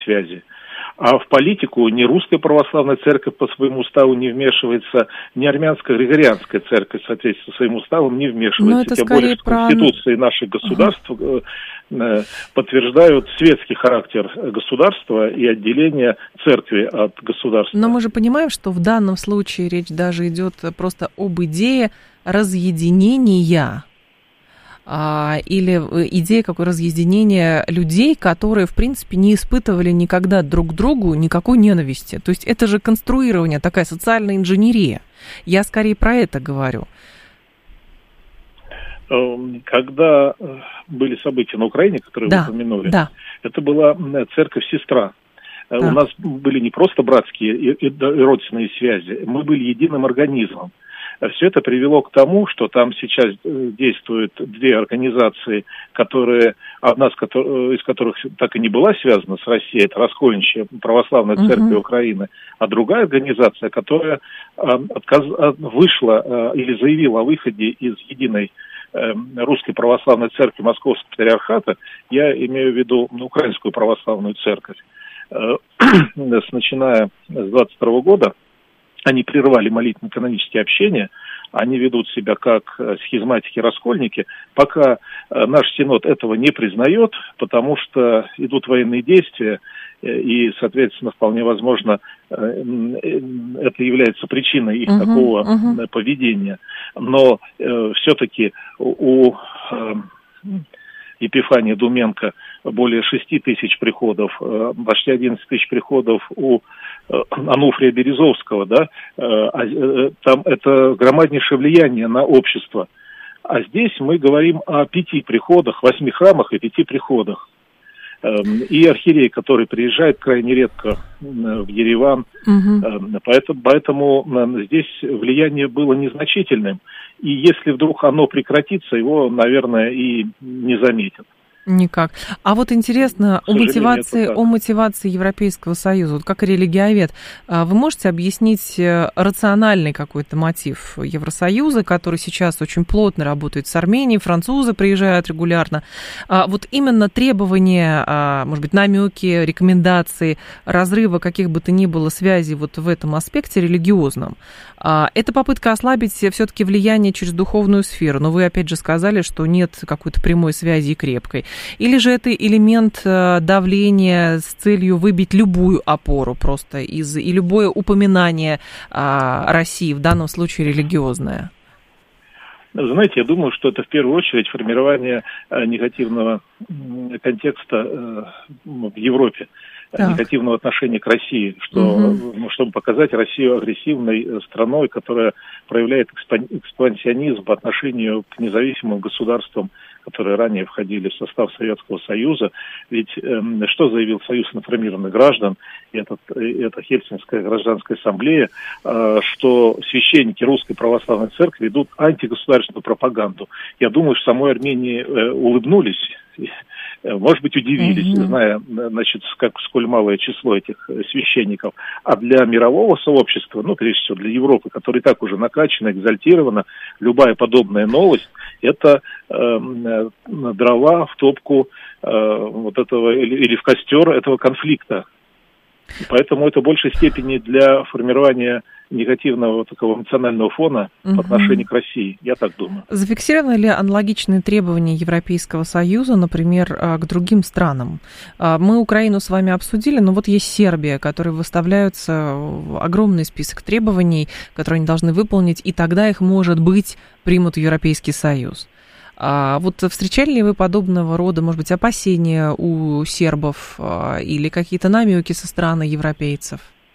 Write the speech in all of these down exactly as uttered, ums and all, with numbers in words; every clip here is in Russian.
связи. А в политику ни Русская Православная Церковь по своему уставу не вмешивается, ни Армянская Григорианская Церковь, соответственно, своим уставом не вмешивается. Тем более, что про... конституции наших государств ага. подтверждают светский характер государства и отделение церкви от государства. Но мы же понимаем, что в данном случае речь даже идет просто об идее разъединения или идея какой разъединения людей, которые, в принципе, не испытывали никогда друг к другу никакой ненависти. То есть это же конструирование, такая социальная инженерия. Я скорее про это говорю. Когда были события на Украине, которые да, вы упомянули, да. это была церковь-сестра. Да. У нас были не просто братские и родственные связи, мы были единым организмом. Все это привело к тому, что там сейчас действуют две организации, которые, одна из которых так и не была связана с Россией, это Раскольничья православная церковь uh-huh. Украины, а другая организация, которая отказ... вышла или заявила о выходе из единой Русской православной церкви Московского патриархата, я имею в виду Украинскую православную церковь, начиная с двадцать второго года, они прервали молитвенно-канонические общения, они ведут себя как схизматики-раскольники, пока наш Синод этого не признает, потому что идут военные действия, и, соответственно, вполне возможно, это является причиной их uh-huh, такого uh-huh. поведения. Но э, все-таки у э, Епифания Думенко более шести тысяч приходов, э, почти одиннадцать тысяч приходов у э, Ануфрия Березовского, да, э, э, там это громаднейшее влияние на общество. А здесь мы говорим о пяти приходах, восьми храмах и пяти приходах. И архиерей, который приезжает крайне редко в Ереван, угу. поэтому, поэтому здесь влияние было незначительным. И если вдруг оно прекратится, его, наверное, и не заметят. Никак. А вот интересно, о мотивации, о мотивации Европейского Союза, вот как религиовед, вы можете объяснить рациональный какой-то мотив Евросоюза, который сейчас очень плотно работает с Арменией, французы приезжают регулярно, вот именно требования, может быть, намеки, рекомендации, разрыва каких бы то ни было связей вот в этом аспекте религиозном, это попытка ослабить все-таки влияние через духовную сферу, но вы опять же сказали, что нет какой-то прямой связи и крепкой. Или же это элемент давления с целью выбить любую опору просто из, и любое упоминание а, России, в данном случае религиозное? Знаете, я думаю, что это в первую очередь формирование а, негативного контекста а, в Европе. Так. Негативного отношения к России, что, угу. чтобы показать Россию агрессивной страной, которая проявляет экспансионизм по отношению к независимым государствам, которые ранее входили в состав Советского Союза. Ведь э, что заявил Союз информированных граждан, этот, это Хельсинская гражданская ассамблея, э, что священники Русской Православной Церкви ведут антигосударственную пропаганду. Я думаю, что самой Армении э, улыбнулись, может быть, удивились, mm-hmm. зная, значит, как, сколь малое число этих священников. А для мирового сообщества, ну, прежде всего, для Европы, которая и так уже накачана, экзальтирована, любая подобная новость, это э, дрова в топку э, вот этого, или, или в костер этого конфликта. Поэтому это в большей степени для формирования негативного такого национального фона угу. по отношению к России, я так думаю. Зафиксированы ли аналогичные требования Европейского Союза, например, к другим странам? Мы Украину с вами обсудили, но вот есть Сербия, которой выставляются огромный список требований, которые они должны выполнить, и тогда их, может быть, примут в Европейский Союз. А вот встречали ли вы подобного рода, может быть, опасения у сербов или какие-то намеки со стороны европейцев?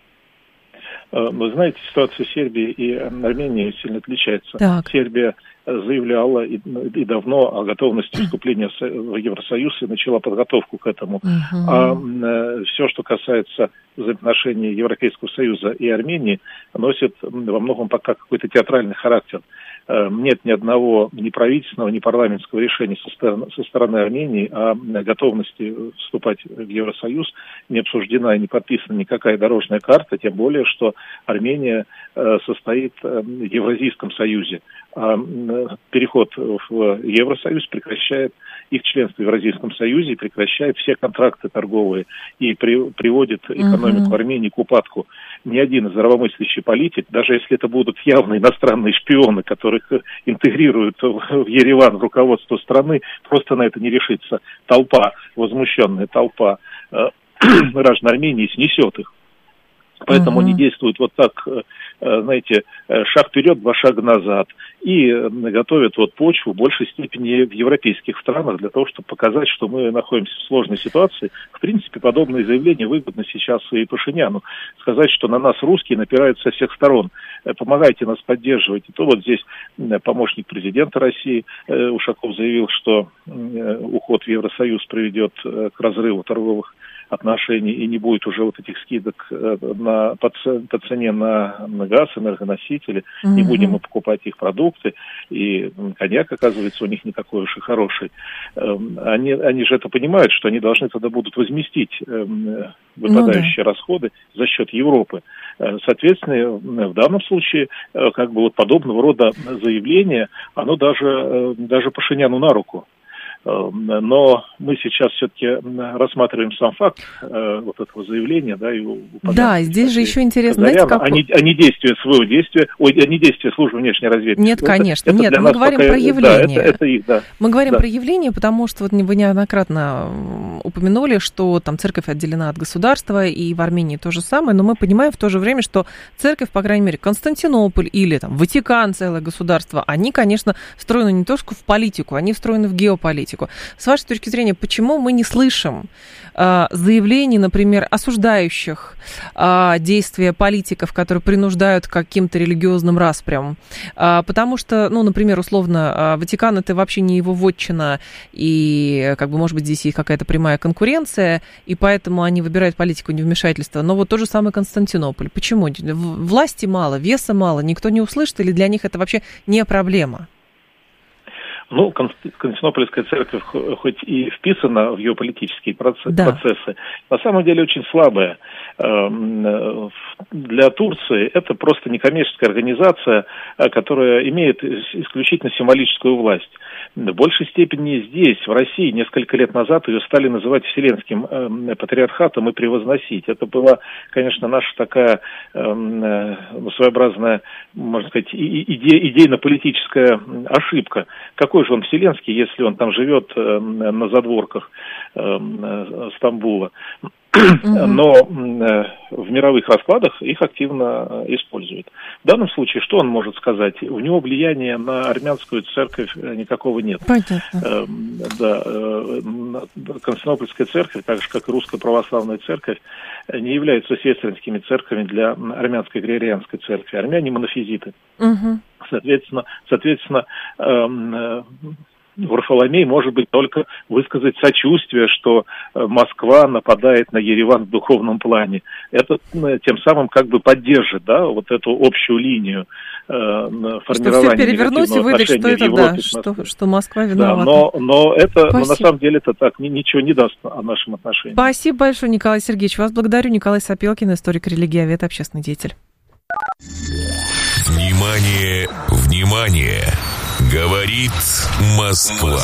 Вы знаете, ситуация Сербии и Армении сильно отличается. Так. Сербия заявляла и, и давно о готовности вступления в Евросоюз и начала подготовку к этому. Uh-huh. А э, все, что касается взаимоотношений Европейского Союза и Армении, носит во многом пока какой-то театральный характер. Э, нет ни одного ни правительственного, ни парламентского решения со стороны, со стороны Армении о готовности вступать в Евросоюз. Не обсуждена и не подписана никакая дорожная карта, тем более, что Армения э, состоит э, в Евразийском союзе. А переход в Евросоюз прекращает их членство в Евразийском союзе, прекращает все контракты торговые и при, приводит экономику uh-huh. Армении к упадку. Ни один здравомыслящий политик, даже если это будут явно иностранные шпионы, которых интегрируют в Ереван в руководство страны, просто на это не решится. Толпа, возмущенная толпа граждан Армении снесет их. Поэтому uh-huh. они действуют вот так, знаете, шаг вперед, два шага назад. И готовят вот почву в большей степени в европейских странах для того, чтобы показать, что мы находимся в сложной ситуации. В принципе, подобные заявления выгодны сейчас и Пашиняну. Сказать, что на нас русские напирают со всех сторон. Помогайте нас поддерживать. И то вот здесь помощник президента России Ушаков заявил, что уход в Евросоюз приведет к разрыву торговых отношений и не будет уже вот этих скидок на, по, по цене на, на газ, энергоносители, mm-hmm. не будем мы покупать их продукты, и коньяк, оказывается, у них не такой уж и хороший. Они, они же это понимают, что они должны тогда будут возместить выпадающие ну, да. расходы за счет Европы. Соответственно, в данном случае, как бы вот подобного рода заявление, оно даже, даже Пашиняну на руку. Но мы сейчас все-таки рассматриваем сам факт э, вот этого заявления, да, и да, здесь же еще интересно, знаете, как... Они, они действия своего действия, ой, они действия службы внешней разведки. Нет, это, конечно, это нет, мы говорим пока... про явление. Да, это, это их, да. Мы говорим да. про явление, потому что вот вы неоднократно упомянули, что там церковь отделена от государства, и в Армении то же самое, но мы понимаем в то же время, что церковь, по крайней мере, Константинополь или там Ватикан, целое государство, они, конечно, встроены не только в политику, они встроены в геополитику. С вашей точки зрения, почему мы не слышим э, заявлений, например, осуждающих э, действия политиков, которые принуждают к каким-то религиозным распрям? Э, потому что, ну, например, условно, э, Ватикан — это вообще не его вотчина, и, как бы, может быть, здесь есть какая-то прямая конкуренция, и поэтому они выбирают политику невмешательства. Но вот тот же самый Константинополь. Почему? Власти мало, веса мало, никто не услышит, или для них это вообще не проблема? Ну, Константинопольская церковь хоть и вписана в геополитические процессы, да. процессы, на самом деле очень слабая. Для Турции это просто некоммерческая организация, которая имеет исключительно символическую власть. В большей степени здесь, в России, несколько лет назад ее стали называть Вселенским патриархатом и превозносить. Это была, конечно, наша такая своеобразная, можно сказать, иде- идейно-политическая ошибка. Какой же он Вселенский, если он там живет на задворках Стамбула? Но в мировых раскладах их активно используют. В данном случае, что он может сказать? У него влияния на армянскую церковь никакого нет. Понятно. Да, Константинопольская церковь, так же как и Русская православная церковь, не являются сестринскими церквями для армянской григорианской церкви. Армяне монофизиты. Угу. Соответственно, соответственно Варфоломей может быть только высказать сочувствие, что Москва нападает на Ереван в духовном плане. Это тем самым как бы поддержит, да, вот эту общую линию э, формирования. Что все перевернуть и выдать, что это да, что, что Москва виновата. Да, но, но это, но на самом деле это так ни, ничего не даст о нашем отношении. Спасибо большое, Николай Сергеевич. Вас благодарю. Николай Сапелкин, историк, религиовед, общественный деятель. Внимание, внимание! Говорит Москва.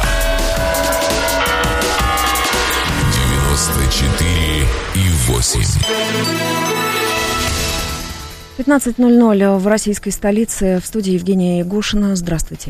девяносто четыре и восемь. пятнадцать ноль ноль в российской столице. В студии Евгения Ягушина. Здравствуйте.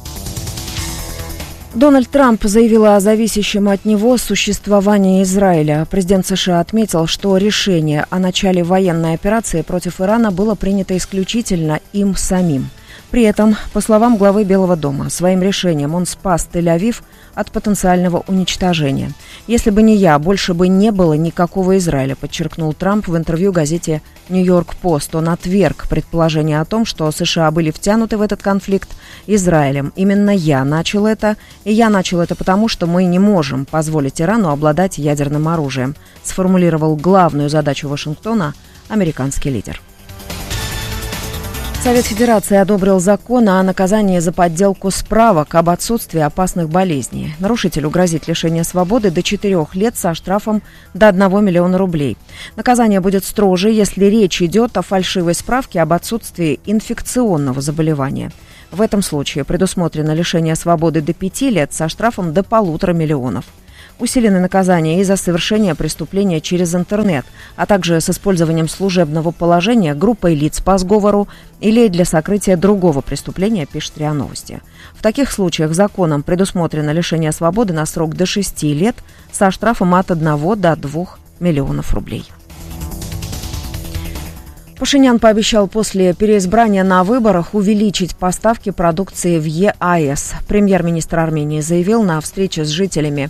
Дональд Трамп заявил о зависящем от него существовании Израиля. Президент США отметил, что решение о начале военной операции против Ирана было принято исключительно им самим. При этом, по словам главы Белого дома, своим решением он спас Тель-Авив от потенциального уничтожения. «Если бы не я, больше бы не было никакого Израиля», подчеркнул Трамп в интервью газете «Нью-Йорк Пост». Он отверг предположение о том, что США были втянуты в этот конфликт Израилем. «Именно я начал это, и я начал это потому, что мы не можем позволить Ирану обладать ядерным оружием», сформулировал главную задачу Вашингтона американский лидер. Совет Федерации одобрил закон о наказании за подделку справок об отсутствии опасных болезней. Нарушителю грозит лишение свободы до четырех лет со штрафом до одного миллиона рублей. Наказание будет строже, если речь идет о фальшивой справке об отсутствии инфекционного заболевания. В этом случае предусмотрено лишение свободы до пяти лет со штрафом до полутора миллионов. Усилены наказания и за совершение преступления через интернет, а также с использованием служебного положения группой лиц по сговору или для сокрытия другого преступления, пишет РИА Новости. В таких случаях законом предусмотрено лишение свободы на срок до шести лет со штрафом от одного до двух миллионов рублей. Пашинян пообещал после переизбрания на выборах увеличить поставки продукции в ЕАЭС. Премьер-министр Армении заявил на встрече с жителями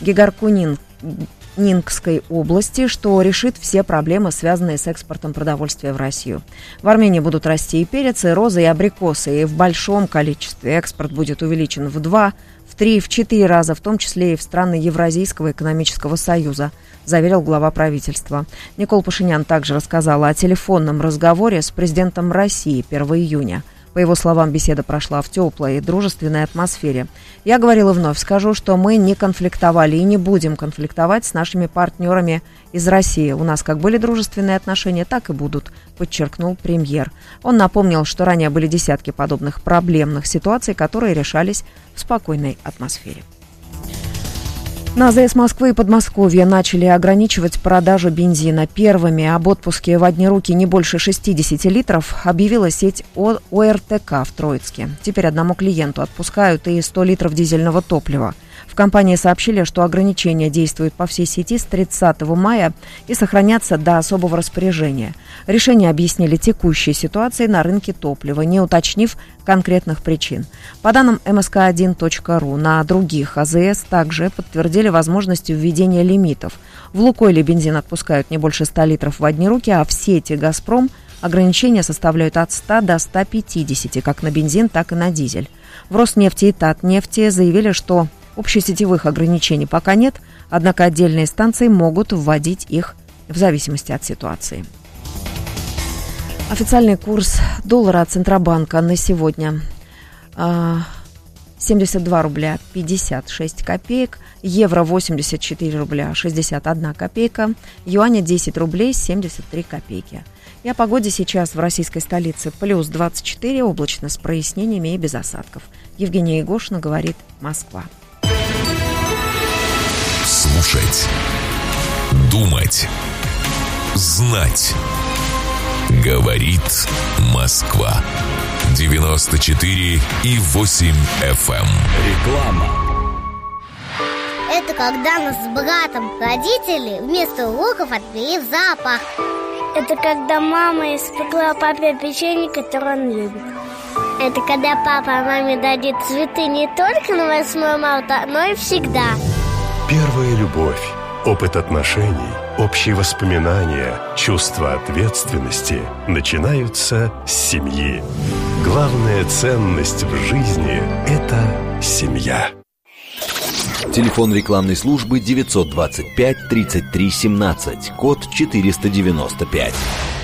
Гегаркунинскской области, что решит все проблемы, связанные с экспортом продовольствия в Россию. В Армении будут расти и перец, и розы, и абрикосы, и в большом количестве. Экспорт будет увеличен в два, в три, в четыре раза, в том числе и в страны Евразийского экономического союза, заверил глава правительства. Никол Пашинян также рассказал о телефонном разговоре с президентом России первого июня. По его словам, беседа прошла в теплой и дружественной атмосфере. Я говорил и вновь скажу, что мы не конфликтовали и не будем конфликтовать с нашими партнерами из России. У нас как были дружественные отношения, так и будут, подчеркнул премьер. Он напомнил, что ранее были десятки подобных проблемных ситуаций, которые решались в спокойной атмосфере. На АЗС Москвы и Подмосковья начали ограничивать продажу бензина. Первыми об отпуске в одни руки не больше шестьдесят литров объявила сеть ОРТК в Троицке. Теперь одному клиенту отпускают и сто литров дизельного топлива. В компании сообщили, что ограничения действуют по всей сети с тридцатого мая и сохранятся до особого распоряжения. Решение объяснили текущей ситуацией на рынке топлива, не уточнив конкретных причин. По данным эм эс ка один точка ру, на других АЗС также подтвердили возможность введения лимитов. В «Лукойле» бензин отпускают не больше ста литров в одни руки, а в сети «Газпром» ограничения составляют от ста до ста пятидесяти, как на бензин, так и на дизель. В «Роснефти» и «Татнефти» заявили, что общесетевых ограничений пока нет, однако отдельные станции могут вводить их в зависимости от ситуации. Официальный курс доллара от Центробанка на сегодня семьдесят два рубля пятьдесят шесть копеек, евро восемьдесят четыре рубля шестьдесят одна копейка, юаня десять рублей семьдесят три копейки. И о погоде сейчас в российской столице плюс двадцать четыре, облачно с прояснениями и без осадков. Евгения Егошина говорит, Москва. Слушать, думать, знать. Говорит Москва. девяносто четыре и восемь эф эм. Реклама. Это когда нас с братом родители вместо уроков отвели в зоопарк. Это когда мама испекла папе печенье, которое он любит. Это когда папа маме дадит цветы не только на восьмое марта, но и всегда. Первая любовь, опыт отношений, общие воспоминания, чувство ответственности начинаются с семьи. Главная ценность в жизни – это семья. Телефон рекламной службы девятьсот двадцать пять тридцать три семнадцать, код четыреста девяносто пять.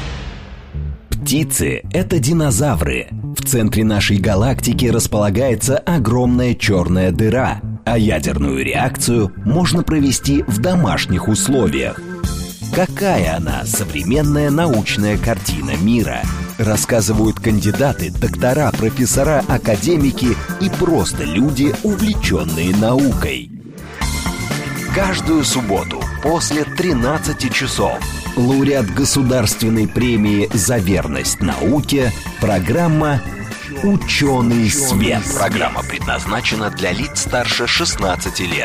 Птицы – это динозавры. В центре нашей галактики располагается огромная черная дыра, а ядерную реакцию можно провести в домашних условиях. Какая она современная научная картина мира? Рассказывают кандидаты, доктора, профессора, академики и просто люди, увлеченные наукой. Каждую субботу после тринадцати часов лауреат государственной премии «За верность науке» программа «Ученый свет». Программа предназначена для лиц старше шестнадцати лет.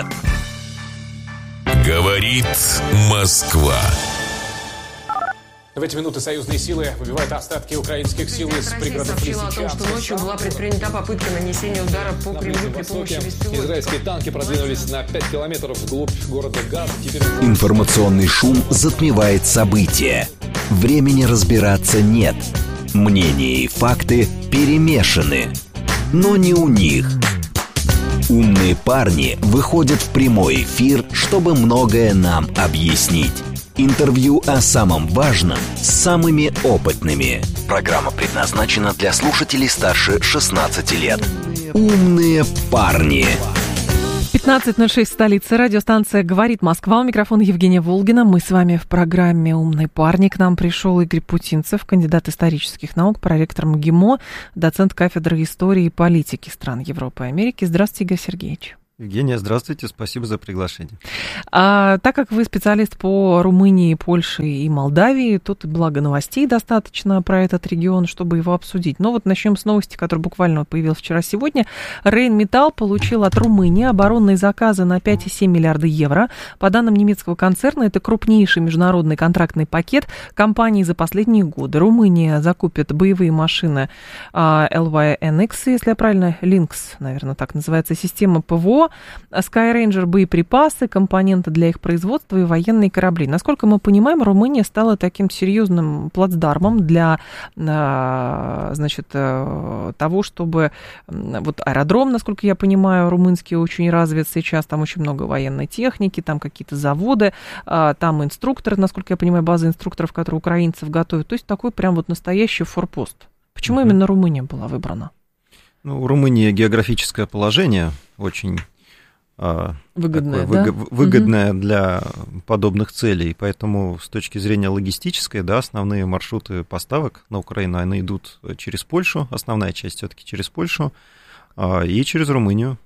Говорит Москва. В эти минуты союзные силы выбивают остатки украинских сил из пригородов Лисичанска. О том, что ночью была предпринята попытка нанесения удара по Кремлю при помощи беспилотников. Израильские танки продвинулись на пять километров вглубь города Газ. Теперь... Информационный шум затмевает события. Времени разбираться нет. Мнения и факты перемешаны. Но не у них. Умные парни выходят в прямой эфир, чтобы многое нам объяснить. Интервью о самом важном с самыми опытными. Программа предназначена для слушателей старше шестнадцати лет. Умные парни. пятнадцать ноль шесть, столица, радиостанция «Говорит Москва». У микрофона Евгения Волгина. Мы с вами в программе «Умный парень». К нам пришел Игорь Путинцев, кандидат исторических наук, проректор МГИМО, доцент кафедры истории и политики стран Европы и Америки. Здравствуйте, Игорь Сергеевич. Евгения, здравствуйте, спасибо за приглашение. А, так как вы специалист по Румынии, Польше и Молдавии, тут, благо, новостей достаточно про этот регион, чтобы его обсудить. Но вот начнем с новости, которая буквально появилась вчера-сегодня. Rheinmetall получил от Румынии оборонные заказы на пять целых семь десятых миллиарда евро. По данным немецкого концерна, это крупнейший международный контрактный пакет компании за последние годы. Румыния закупит боевые машины а, эл вай эн икс, если я правильно, Lynx, наверное, так называется, система ПВО, Skyranger боеприпасы, компоненты для их производства и военные корабли. Насколько мы понимаем, Румыния стала таким серьезным плацдармом для, значит, того, чтобы вот аэродром, насколько я понимаю, румынский очень развит сейчас, там очень много военной техники, там какие-то заводы, там инструкторы, насколько я понимаю, база инструкторов, которые украинцев готовят. То есть такой прям вот настоящий форпост. Почему mm-hmm. именно Румыния была выбрана? Ну, у Румынии географическое положение очень выгодное, такое, да? выго- выгодное угу. для подобных целей, поэтому с точки зрения логистической, да, основные маршруты поставок на Украину, они идут через Польшу, основная часть все-таки через Польшу и через Румынию.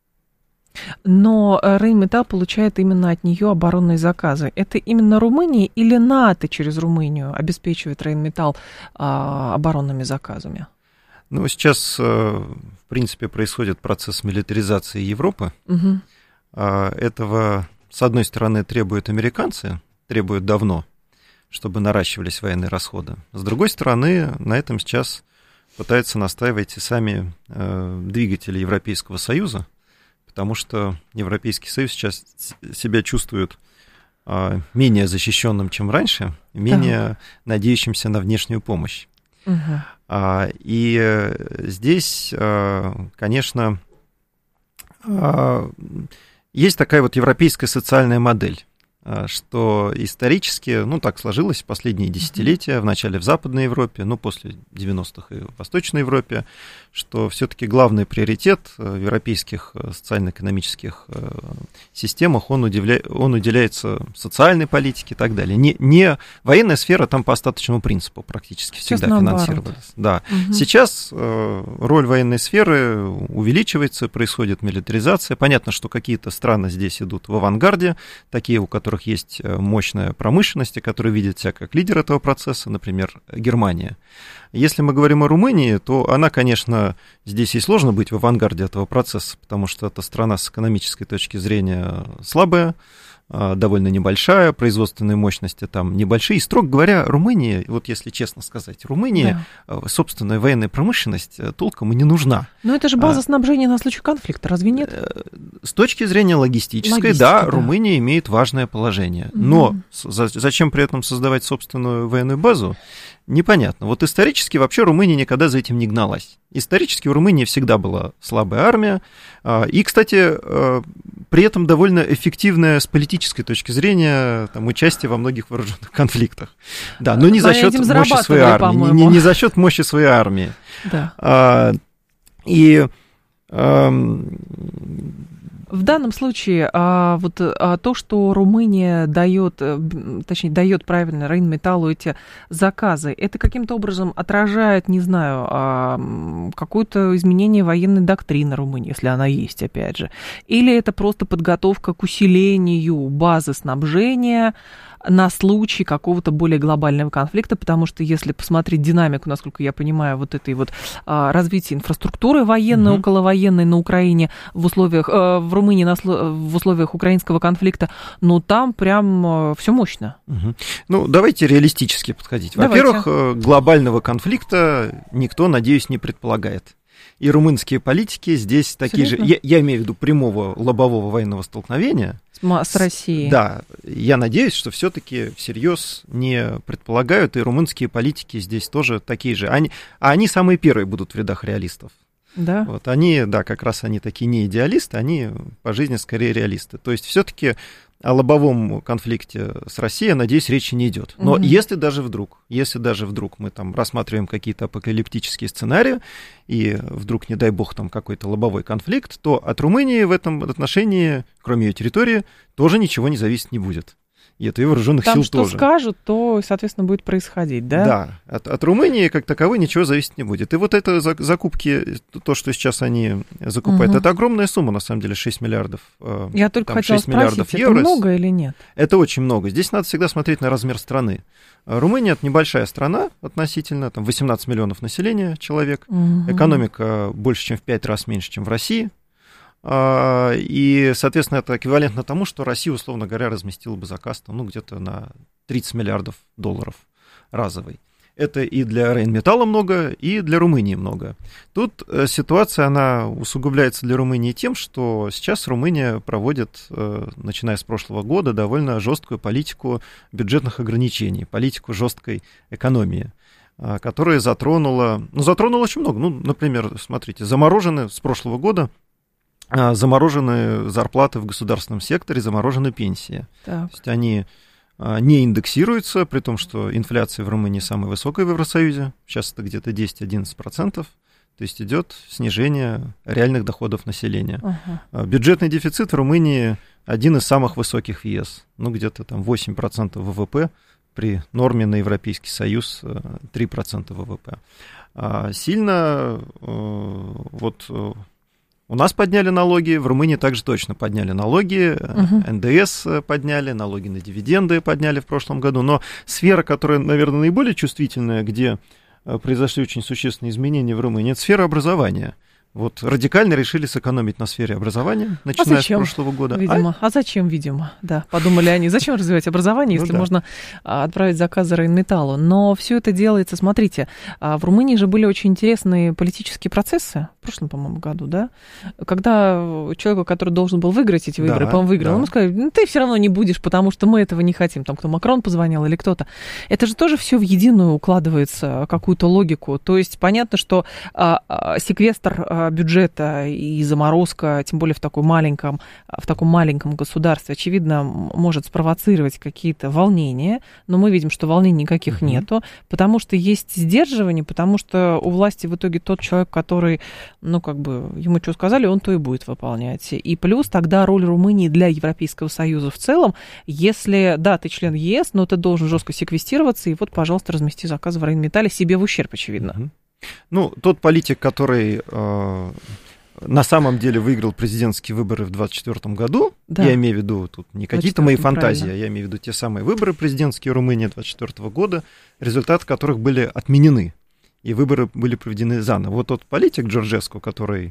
Но Rheinmetall получает именно от нее оборонные заказы. Это именно Румыния или НАТО через Румынию обеспечивает Rheinmetall оборонными заказами? Ну, сейчас, в принципе, происходит процесс милитаризации Европы. Угу. Этого, с одной стороны, требуют американцы, требуют давно, чтобы наращивались военные расходы. С другой стороны, на этом сейчас пытаются настаивать и сами двигатели Европейского Союза, потому что Европейский Союз сейчас себя чувствует менее защищенным, чем раньше, менее да. надеющимся на внешнюю помощь. Угу. И здесь, конечно, есть такая вот европейская социальная модель, что исторически, ну, так сложилось в последние десятилетия, вначале в Западной Европе, ну, после девяностых и в Восточной Европе, что все-таки главный приоритет в европейских социально-экономических системах, он, удивля... он уделяется социальной политике и так далее. Не, не военная сфера там по остаточному принципу практически всегда Сейчас финансировалась. Да. Угу. Сейчас роль военной сферы увеличивается, происходит милитаризация. Понятно, что какие-то страны здесь идут в авангарде, такие, у которых есть мощная промышленность, которые видят себя как лидер этого процесса, например, Германия. Если мы говорим о Румынии, то она, конечно, здесь ей сложно быть в авангарде этого процесса, потому что это страна с экономической точки зрения слабая, довольно небольшая, производственные мощности там небольшие. И, строго говоря, Румыния, вот если честно сказать, Румыния, да. собственная военная промышленность толком и не нужна. Но это же база снабжения на случай конфликта, разве нет? С точки зрения логистической, Логистика, да, да, Румыния имеет важное положение. Но угу. зачем при этом создавать собственную военную базу? Непонятно. Вот исторически вообще Румыния никогда за этим не гналась. Исторически у Румынии всегда была слабая армия. И, кстати, при этом довольно эффективное с политической точки зрения там, участие во многих вооруженных конфликтах. Да, но не за счет мощи своей армии. Не, не за счет мощи своей армии. Да. И в данном случае а, вот а, то, что Румыния дает, точнее, дает правильно Rheinmetall эти заказы, это каким-то образом отражает, не знаю, а, какое-то изменение военной доктрины Румынии, если она есть, опять же, или это просто подготовка к усилению базы снабжения на случай какого-то более глобального конфликта, потому что если посмотреть динамику, насколько я понимаю, вот этой вот а, развития инфраструктуры военной, угу. околовоенной на Украине в условиях, а, в Румынии на, в условиях украинского конфликта, ну там прям а, все мощно. Угу. Ну давайте реалистически подходить. Во-первых, давайте. Глобального конфликта никто, надеюсь, не предполагает. И румынские политики здесь такие Серьезно? же, я, я имею в виду прямого лобового военного столкновения. С, с Россией. Да, я надеюсь, что все-таки всерьез не предполагают, и румынские политики здесь тоже такие же. Они, а они самые первые будут в рядах реалистов. Да. Вот они, да, как раз они такие не идеалисты, они по жизни скорее реалисты. То есть все-таки о лобовом конфликте с Россией, я надеюсь, речи не идет. Но угу. если даже вдруг, если даже вдруг мы там рассматриваем какие-то апокалиптические сценарии, и вдруг, не дай бог, там какой-то лобовой конфликт, то от Румынии в этом отношении, кроме ее территории, тоже ничего не зависеть не будет. И это и вооруженных там сил что тоже. Там что скажут, то, соответственно, будет происходить, да? Да, от, от Румынии как таковой ничего зависеть не будет. И вот это закупки, то, что сейчас они закупают, угу. это огромная сумма, на самом деле, шесть миллиардов. Я только там, хотела спросить, это евро. Много или нет? Это очень много. Здесь надо всегда смотреть на размер страны. Румыния — это небольшая страна относительно, там восемнадцать миллионов населения человек, угу. экономика больше, чем в пять раз меньше, чем в России. И, соответственно, это эквивалентно тому, что Россия, условно говоря, разместила бы заказ там, ну, где-то на тридцать миллиардов долларов разовый. Это и для Рейнметалла много, и для Румынии много. Тут ситуация, она усугубляется для Румынии тем, что сейчас Румыния проводит, начиная с прошлого года, довольно жесткую политику бюджетных ограничений, политику жесткой экономии, которая затронула, ну, затронула очень много. Ну, например, смотрите, заморожены с прошлого года заморожены зарплаты в государственном секторе, заморожены пенсии. Так. То есть они не индексируются, при том, что инфляция в Румынии самая высокая в Евросоюзе. Сейчас это где-то десять-одиннадцать процентов. То есть идет снижение реальных доходов населения. Uh-huh. Бюджетный дефицит в Румынии один из самых высоких в ЕС. Ну, где-то там восемь процентов ВВП при норме на Европейский Союз три процента ВВП. Сильно вот... У нас подняли налоги, в Румынии также точно подняли налоги, uh-huh. эн дэ эс подняли, налоги на дивиденды подняли в прошлом году, но сфера, которая, наверное, наиболее чувствительная, где произошли очень существенные изменения в Румынии, это сфера образования. Вот радикально решили сэкономить на сфере образования, начиная а зачем, с прошлого года. Видимо. А? а зачем, видимо, да, подумали они, зачем развивать образование, если ну, да. можно отправить заказы Рейнметаллу. Но все это делается, смотрите, в Румынии же были очень интересные политические процессы в прошлом, по-моему, году, да, когда человек, который должен был выиграть эти выборы, да, по-моему, выиграл, да. ему сказали, ну, ты все равно не будешь, потому что мы этого не хотим, там, кто Макрон позвонил или кто-то. Это же тоже все в единую укладывается, какую-то логику. То есть понятно, что а, а, секвестр бюджета и заморозка, тем более в таком маленьком, в таком маленьком государстве, очевидно, может спровоцировать какие-то волнения, но мы видим, что волнений никаких mm-hmm. нету, потому что есть сдерживание, потому что у власти в итоге тот человек, который, ну, как бы, ему что сказали, он то и будет выполнять. И плюс тогда роль Румынии для Европейского Союза в целом, если, да, ты член ЕС, но ты должен жестко секвестироваться, и вот, пожалуйста, размести заказ в Рейнметалле себе в ущерб, очевидно. Mm-hmm. Ну, тот политик, который э, на самом деле выиграл президентские выборы в двадцать четвёртом году, да. я имею в виду тут не какие-то мои фантазии, правильно. Я имею в виду те самые выборы президентские в Румынии двадцать четвёртого года, результаты которых были отменены, и выборы были проведены заново. Вот тот политик Джорджеску, который,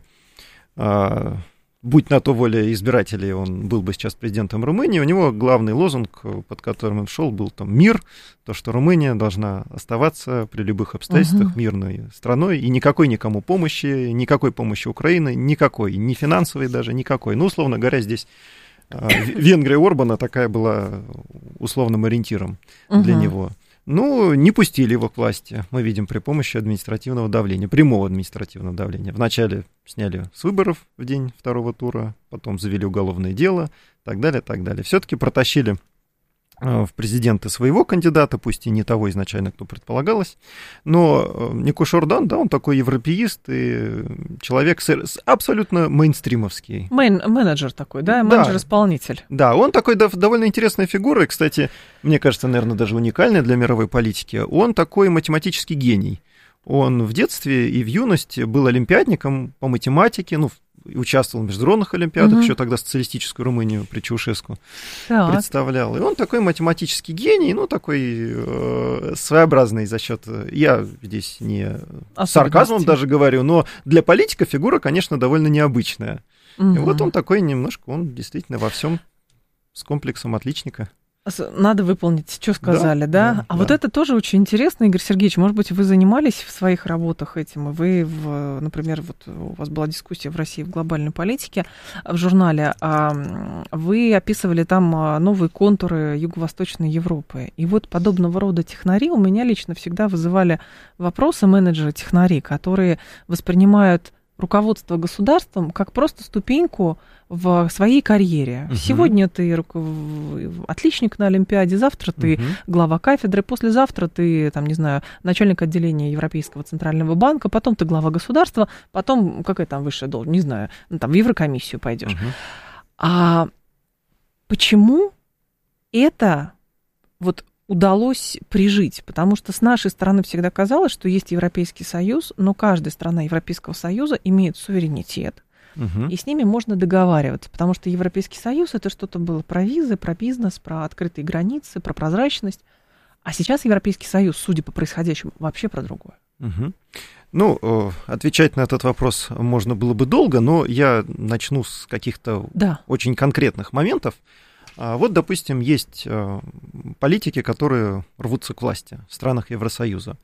э, будь на то воля избирателей, он был бы сейчас президентом Румынии, у него главный лозунг, под которым он шел, был там мир, то, что Румыния должна оставаться при любых обстоятельствах uh-huh. мирной страной, и никакой никому помощи, никакой помощи Украины, никакой, ни финансовой даже, никакой. Ну, условно говоря, здесь Венгрия Орбана такая была условным ориентиром uh-huh. для него. Ну, не пустили его к власти, мы видим, при помощи административного давления, прямого административного давления. Вначале сняли с выборов в день второго тура, потом завели уголовное дело, так далее, так далее. Все-таки протащили в президенты своего кандидата, пусть и не того изначально, кто предполагалось, но Никош Ордан, да, он такой европеист и человек абсолютно мейнстримовский. Мейн, менеджер такой, да, менеджер-исполнитель. Да, да, он такой довольно интересная фигура, и, кстати, мне кажется, наверное, даже уникальная для мировой политики. Он такой математический гений. Он в детстве и в юности был олимпиадником по математике, ну, участвовал в международных олимпиадах, угу. еще тогда социалистическую Румынию при Чаушеску так. представлял. И он такой математический гений, ну, такой э, своеобразный за счет... Я здесь не сарказмом даже говорю, но для политика фигура, конечно, довольно необычная. Угу. И вот он такой немножко, он действительно во всем с комплексом отличника. Надо выполнить, что сказали, да? да? да а да. вот это тоже очень интересно, Игорь Сергеевич. Может быть, вы занимались в своих работах этим, и вы, в, например, вот у вас была дискуссия в России в глобальной политике в журнале, вы описывали там новые контуры Юго-Восточной Европы. И вот подобного рода технари у меня лично всегда вызывали вопросы менеджеры технари, которые воспринимают руководство государством как просто ступеньку в своей карьере. Угу. Сегодня ты отличник на Олимпиаде, завтра ты угу. глава кафедры, послезавтра ты, там, не знаю, начальник отделения Европейского центрального банка, потом ты глава государства, потом какая там высшая должность, не знаю, ну, там в Еврокомиссию пойдешь. Угу. А почему это вот удалось прижить? Потому что с нашей стороны всегда казалось, что есть Европейский Союз, но каждая страна Европейского Союза имеет суверенитет, угу. и с ними можно договариваться, потому что Европейский Союз — это что-то было про визы, про бизнес, про открытые границы, про прозрачность. А сейчас Европейский Союз, судя по происходящему, вообще про другое. Угу. Ну, отвечать на этот вопрос можно было бы долго, но я начну с каких-то да. очень конкретных моментов. Вот, допустим, есть политики, которые рвутся к власти в странах Евросоюза.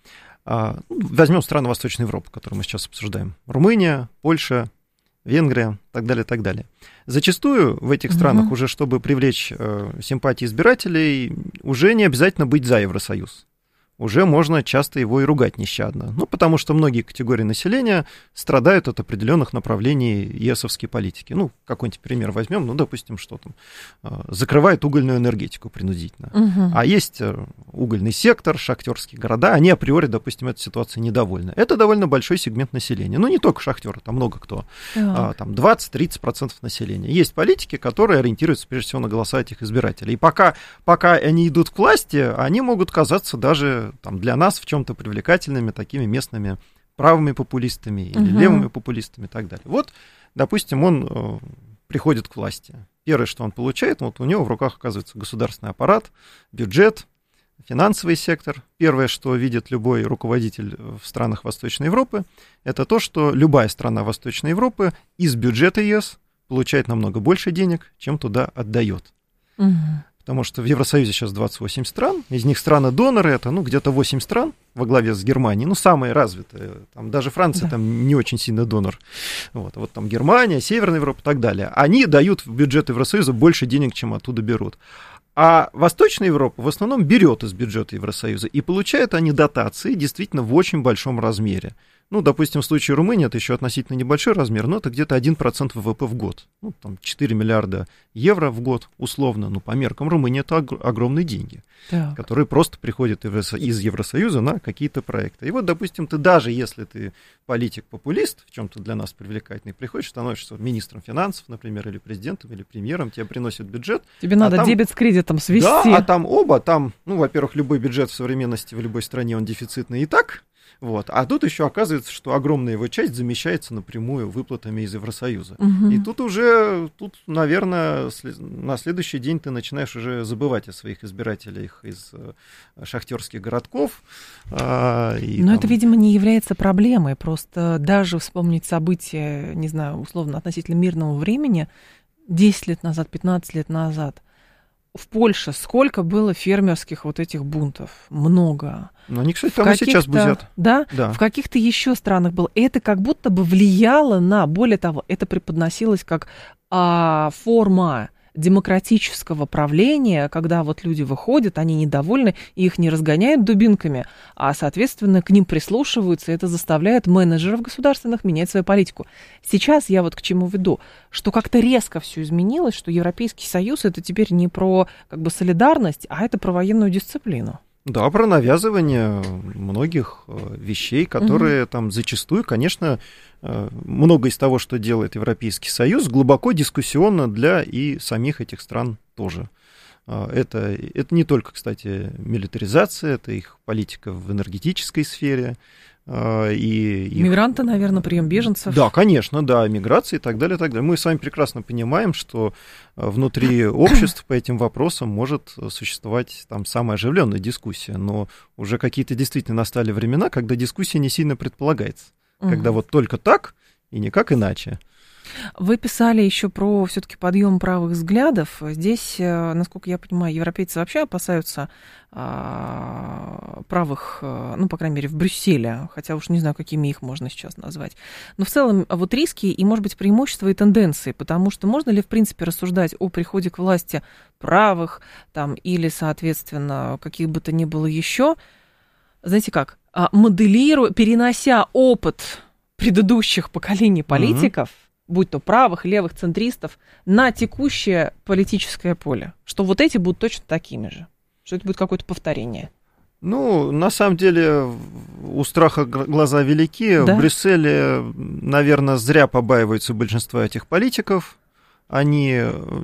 Возьмем страны Восточной Европы, которые мы сейчас обсуждаем. Румыния, Польша, Венгрия, так далее, так далее. Зачастую в этих странах угу. уже, чтобы привлечь симпатии избирателей, уже не обязательно быть за Евросоюз. Уже можно часто его и ругать нещадно. Ну, потому что многие категории населения страдают от определенных направлений ЕСовской политики. Ну, какой-нибудь пример возьмем, ну, допустим, что там, закрывает угольную энергетику принудительно. Угу. А есть угольный сектор, шахтерские города, они априори, допустим, этой ситуацией недовольны. Это довольно большой сегмент населения. Ну, не только шахтеры, там много кто. А, там двадцать-тридцать процентов населения. Есть политики, которые ориентируются, прежде всего, на голоса этих избирателей. И пока, пока они идут к власти, они могут казаться даже там, для нас в чем-то привлекательными такими местными правыми популистами или uh-huh. левыми популистами и так далее. Вот, допустим, он э, приходит к власти. Первое, что он получает, вот у него в руках оказывается государственный аппарат, бюджет, финансовый сектор. Первое, что видит любой руководитель в странах Восточной Европы, это то, что любая страна Восточной Европы из бюджета ЕС получает намного больше денег, чем туда отдает. Uh-huh. Потому что в Евросоюзе сейчас двадцать восемь стран, из них страны-доноры, это ну, где-то восемь стран во главе с Германией, ну, самые развитые, там, даже Франция да. там не очень сильно донор, вот, вот там Германия, Северная Европа и так далее, они дают в бюджет Евросоюза больше денег, чем оттуда берут. А Восточная Европа в основном берет из бюджета Евросоюза, и получают они дотации действительно в очень большом размере. Ну, допустим, в случае Румынии это еще относительно небольшой размер, но это где-то один процент ВВП в год. Ну, там четыре миллиарда евро в год, условно. Ну, по меркам Румынии это огромные деньги, так. которые просто приходят из Евросоюза на какие-то проекты. И вот, допустим, ты даже если ты политик-популист, в чем-то для нас привлекательный, приходишь, становишься министром финансов, например, или президентом, или премьером, тебе приносят бюджет. Тебе а надо там, дебет с кредитом свести. Да, а там оба, там, ну, во-первых, любой бюджет в современности в любой стране, он дефицитный и так. Вот. А тут еще оказывается, что огромная его часть замещается напрямую выплатами из Евросоюза. Угу. И тут уже, тут, наверное, на следующий день ты начинаешь уже забывать о своих избирателях из шахтерских городков. А, и, Но там... это, видимо, не является проблемой. Просто даже вспомнить события, не знаю, условно, относительно мирного времени, десять лет назад, пятнадцать лет назад, в Польше сколько было фермерских вот этих бунтов? Много. Ну, они, кстати, там и сейчас бузят. Да? Да. В каких-то еще странах было. Это как будто бы влияло на... Более того, это преподносилось как а, форма демократического правления, когда вот люди выходят, они недовольны, и их не разгоняют дубинками, а, соответственно, к ним прислушиваются, и это заставляет менеджеров государственных менять свою политику. Сейчас я вот к чему веду, что как-то резко все изменилось, что Европейский Союз — это теперь не про как бы солидарность, а это про военную дисциплину. Да, про навязывание многих вещей, которые угу. там зачастую, конечно, много из того, что делает Европейский Союз, глубоко дискуссионно для и самих этих стран тоже. Это, это не только, кстати, милитаризация, это их политика в энергетической сфере. И их... Мигранты, наверное, прием беженцев. Да, конечно, да, миграция и так далее, и так далее. Мы с вами прекрасно понимаем, что внутри обществ по этим вопросам может существовать там самая оживленная дискуссия, но уже какие-то действительно настали времена, когда дискуссия не сильно предполагается, угу. когда вот только так и никак иначе. Вы писали еще про все-таки подъем правых взглядов. Здесь, насколько я понимаю, европейцы вообще опасаются а, правых, ну, по крайней мере, в Брюсселе, хотя уж не знаю, какими их можно сейчас назвать. Но в целом вот риски и, может быть, преимущества и тенденции, потому что можно ли, в принципе, рассуждать о приходе к власти правых там, или, соответственно, каких бы то ни было еще, знаете как, моделируя, перенося опыт предыдущих поколений политиков, угу. будь то правых, левых, центристов, на текущее политическое поле? Что вот эти будут точно такими же? Что это будет какое-то повторение? Ну, на самом деле, у страха глаза велики. Да? В Брюсселе, наверное, зря побаиваются большинства этих политиков. Они,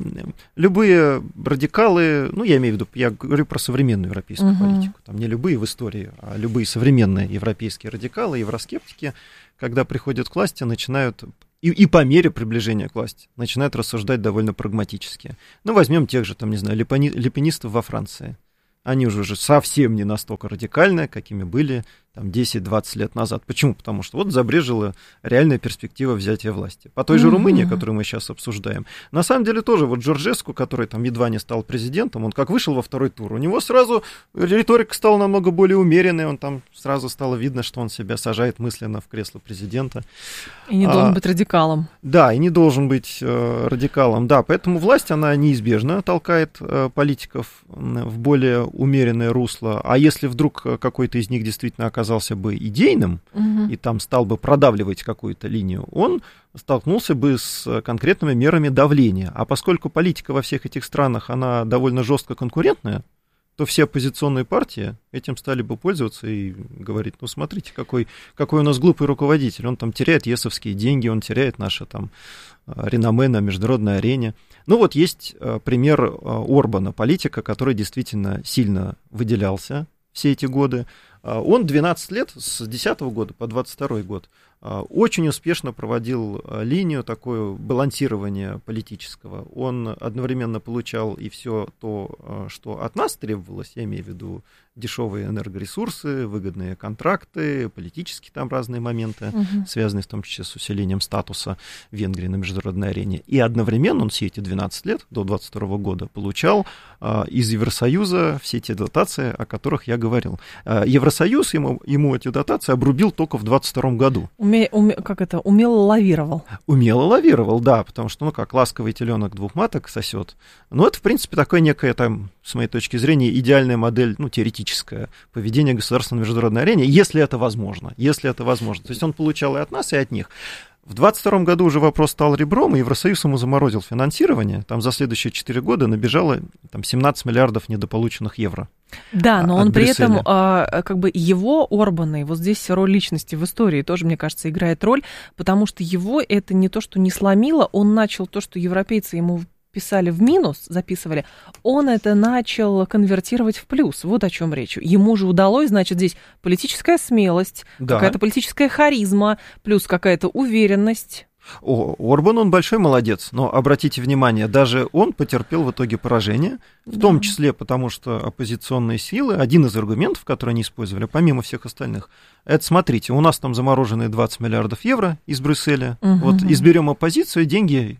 любые радикалы, ну, я имею в виду, я говорю про современную европейскую uh-huh. политику, там не любые в истории, а любые современные европейские радикалы, евроскептики, когда приходят к власти, начинают, и, и по мере приближения к власти, начинают рассуждать довольно прагматически. Ну, возьмем тех же, там, не знаю, лепони, лепенистов во Франции. Они уже, уже совсем не настолько радикальные, какими были там, десять-двадцать лет назад. Почему? Потому что вот забрежила реальная перспектива взятия власти. По той же mm-hmm. Румынии, которую мы сейчас обсуждаем. На самом деле тоже вот Джорджеску, который там едва не стал президентом, он как вышел во второй тур, у него сразу риторика стала намного более умеренной, он там сразу стало видно, что он себя сажает мысленно в кресло президента. И не а, должен быть радикалом. Да, и не должен быть э, радикалом, да. Поэтому власть, она неизбежно толкает э, политиков в более умеренное русло. А если вдруг какой-то из них действительно оказался оказался бы идейным угу. и там стал бы продавливать какую-то линию, он столкнулся бы с конкретными мерами давления. А поскольку политика во всех этих странах, она довольно жестко конкурентная, то все оппозиционные партии этим стали бы пользоваться и говорить, ну, смотрите, какой, какой у нас глупый руководитель, он там теряет ЕСовские деньги, он теряет наше там реноме на международной арене. Ну, вот есть пример Орбана, политика, который действительно сильно выделялся все эти годы. Он двенадцать лет, с десятого года по двадцать второй год, очень успешно проводил линию такое балансирования политического. Он одновременно получал и все то, что от нас требовалось, я имею в виду дешевые энергоресурсы, выгодные контракты, политические там разные моменты, угу. связанные в том числе с усилением статуса Венгрии на международной арене. И одновременно он все эти двенадцать лет, до двадцать второго года, получал а, из Евросоюза все те дотации, о которых я говорил. А, Евросоюз ему, ему эти дотации обрубил только в двадцать втором году. Уме, уме, как это, умело лавировал. Умело лавировал, да, потому что, ну как, ласковый теленок двух маток сосет. Но это, в принципе, такая некая, там, с моей точки зрения, идеальная модель, ну, теоретическая, поведение государства на международной арене, если это возможно, если это возможно. То есть он получал и от нас, и от них. В двадцать втором году уже вопрос стал ребром, и Евросоюз ему заморозил финансирование. Там за следующие четыре года набежало там, семнадцать миллиардов недополученных евро. Да, но он при этом, как бы его, Орбана, и вот здесь роль личности в истории тоже, мне кажется, играет роль, потому что его это не то, что не сломило, он начал то, что европейцы ему писали в минус, записывали, он это начал конвертировать в плюс. Вот о чем речь. Ему же удалось, значит, здесь политическая смелость, да. какая-то политическая харизма, плюс какая-то уверенность. О, Орбан, он большой молодец, но обратите внимание, даже он потерпел в итоге поражение, в да. том числе потому, что оппозиционные силы, один из аргументов, который они использовали, помимо всех остальных, это, смотрите, у нас там замороженные двадцать миллиардов евро из Брюсселя, угу. вот изберем оппозицию, деньги...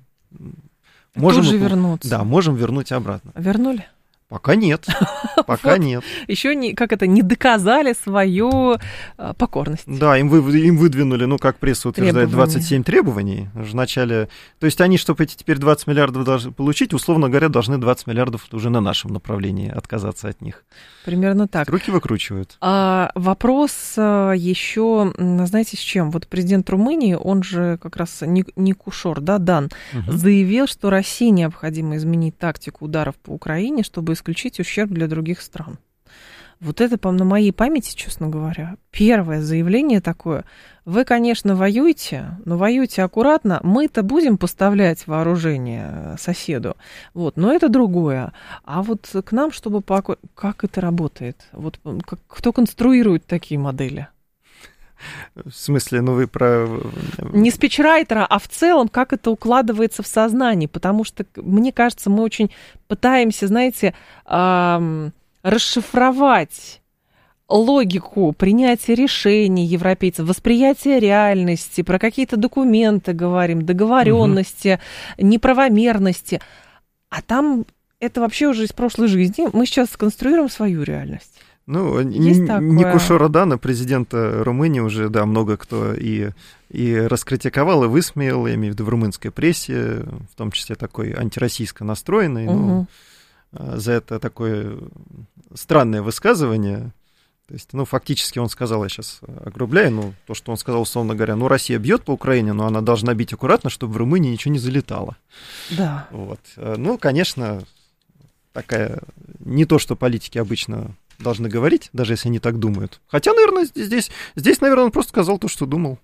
Можем Тут же вернуться. Да, можем вернуть обратно. Вернули? Пока нет. Пока вот. нет. Еще не, как это, не доказали свою а, покорность. Да, им, вы, им выдвинули, ну, как пресса утверждает, двадцать семь требований. В начале. То есть они, чтобы эти теперь двадцать миллиардов должны получить, условно говоря, должны двадцать миллиардов уже на нашем направлении отказаться от них. Примерно так. Руки выкручивают. А, вопрос еще, знаете, с чем? Вот президент Румынии, он же как раз Никушор, да, Дан, угу. заявил, что России необходимо изменить тактику ударов по Украине, чтобы исключить ущерб для других стран. Вот это, по на моей памяти, честно говоря, первое заявление такое. Вы, конечно, воюете, но воюете аккуратно. Мы-то будем поставлять вооружение соседу, вот, но это другое. А вот к нам, чтобы... По... Как это работает? Вот, как... Кто конструирует такие модели? В смысле, ну вы про... Не спичрайтера, а в целом, как это укладывается в сознание. Потому что, мне кажется, мы очень пытаемся, знаете, эм, расшифровать логику принятия решений европейцев, восприятие реальности, про какие-то документы говорим, договоренности, угу. неправомерности. А там это вообще уже из прошлой жизни. Мы сейчас сконструируем свою реальность. Ну, Никушора Дана, президента Румынии, уже, да, много кто и, и раскритиковал, и высмеял, я имею в виду в румынской прессе, в том числе такой антироссийско настроенный, угу. ну, за это такое странное высказывание. То есть, ну, фактически он сказал, я сейчас огрубляю, ну, то, что он сказал, условно говоря, ну, Россия бьет по Украине, но она должна бить аккуратно, чтобы в Румынии ничего не залетало. Да. Вот. Ну, конечно, такая, не то, что политики обычно должны говорить, даже если они так думают. Хотя, наверное, здесь, здесь, наверное, он просто сказал то, что думал.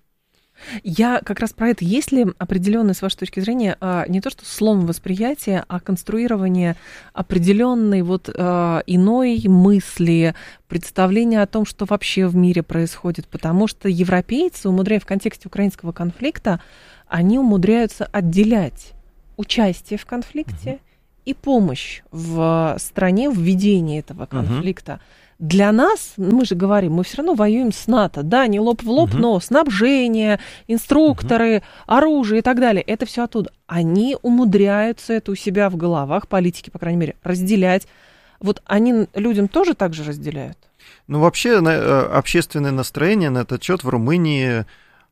Я как раз про это. Есть ли определенное, с вашей точки зрения, не то что слом восприятия, а конструирование определенной вот иной мысли, представления о том, что вообще в мире происходит? Потому что европейцы, умудряясь в контексте украинского конфликта, они умудряются отделять участие в конфликте uh-huh. и помощь в стране в ведении этого конфликта. Uh-huh. Для нас, мы же говорим, мы все равно воюем с НАТО, да, не лоб в лоб, uh-huh. но снабжение, инструкторы, uh-huh. оружие и так далее, это все оттуда. Они умудряются это у себя в головах, политики, по крайней мере, разделять. Вот они людям тоже так же разделяют? Ну, вообще, общественные настроения на этот счет в Румынии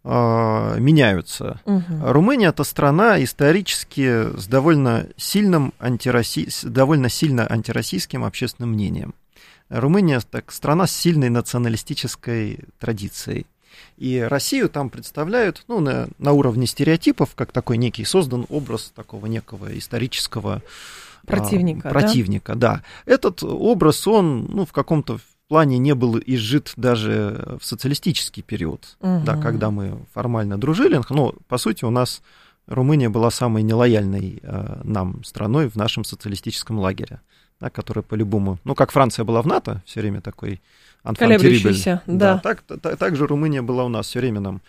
э, меняются. Uh-huh. Румыния – это страна исторически с довольно сильным антироси... с довольно сильно антироссийским общественным мнением. Румыния так, страна с сильной националистической традицией. И Россию там представляют ну, на, на уровне стереотипов, как такой некий создан образ такого некого исторического противника. А, противника, да? да. Этот образ, он ну, в каком-то плане не был изжит даже в социалистический период, угу. да, когда мы формально дружили. Но, по сути, у нас Румыния была самой нелояльной а, нам страной в нашем социалистическом лагере. Да, которая по-любому, ну, как Франция была в НАТО, все время такой анфан-террибль. Да. Да, так, так, так же Румыния была у нас, все время нам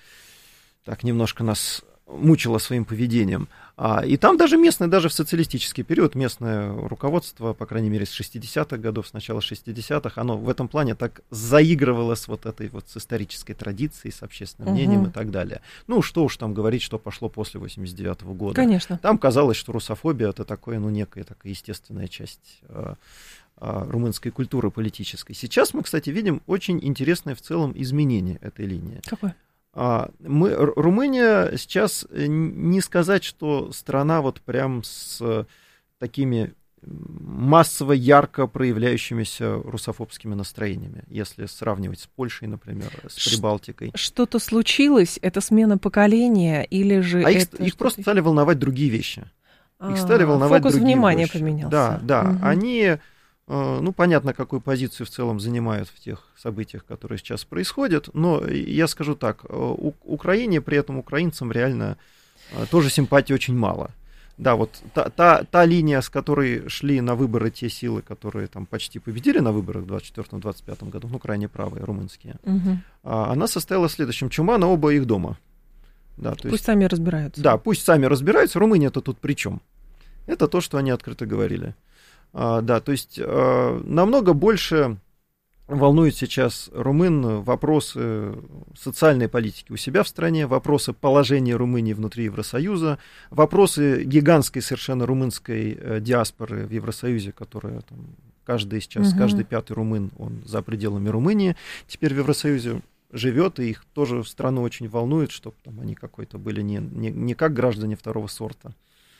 так немножко нас мучила своим поведением. А, и там даже местное, даже в социалистический период, местное руководство, по крайней мере, с шестидесятых годов, с начала шестидесятых, оно в этом плане так заигрывало с вот этой вот с исторической традицией, с общественным мнением угу. и так далее. Ну, что уж там говорить, что пошло после восемьдесят девятого года. Конечно. Там казалось, что русофобия — это такое, ну, некая такая естественная часть а, а, румынской культуры политической. Сейчас мы, кстати, видим очень интересное в целом изменение этой линии. Какое? Мы, Румыния сейчас, не сказать, что страна вот прям с такими массово ярко проявляющимися русофобскими настроениями, если сравнивать с Польшей, например, с Прибалтикой. Что-то случилось? Это смена поколения или же... А их, это их просто стали волновать другие вещи. Их стали а, волновать фокус другие внимания вещи. поменялся. Да, да. Угу. Они... Ну, понятно, какую позицию в целом занимают в тех событиях, которые сейчас происходят, но я скажу так, у Украине, при этом украинцам реально тоже симпатии очень мало. Да, вот та, та, та линия, с которой шли на выборы те силы, которые там почти победили на выборах в двадцать четвёртом — двадцать пятом году, ну, крайне правые, румынские, угу. она состояла в следующем: чума на оба их дома. Да, то пусть есть, сами разбираются. Да, пусть сами разбираются, Румыния-то тут при чем? Это то, что они открыто говорили. А, да, то есть а, намного больше волнует сейчас румын вопросы социальной политики у себя в стране, вопросы положения Румынии внутри Евросоюза, вопросы гигантской совершенно румынской э, диаспоры в Евросоюзе, которая там, каждый сейчас, угу. каждый пятый румын, он за пределами Румынии теперь в Евросоюзе живет, и их тоже в страну очень волнует, чтобы там они какой-то были не, не, не как граждане второго сорта,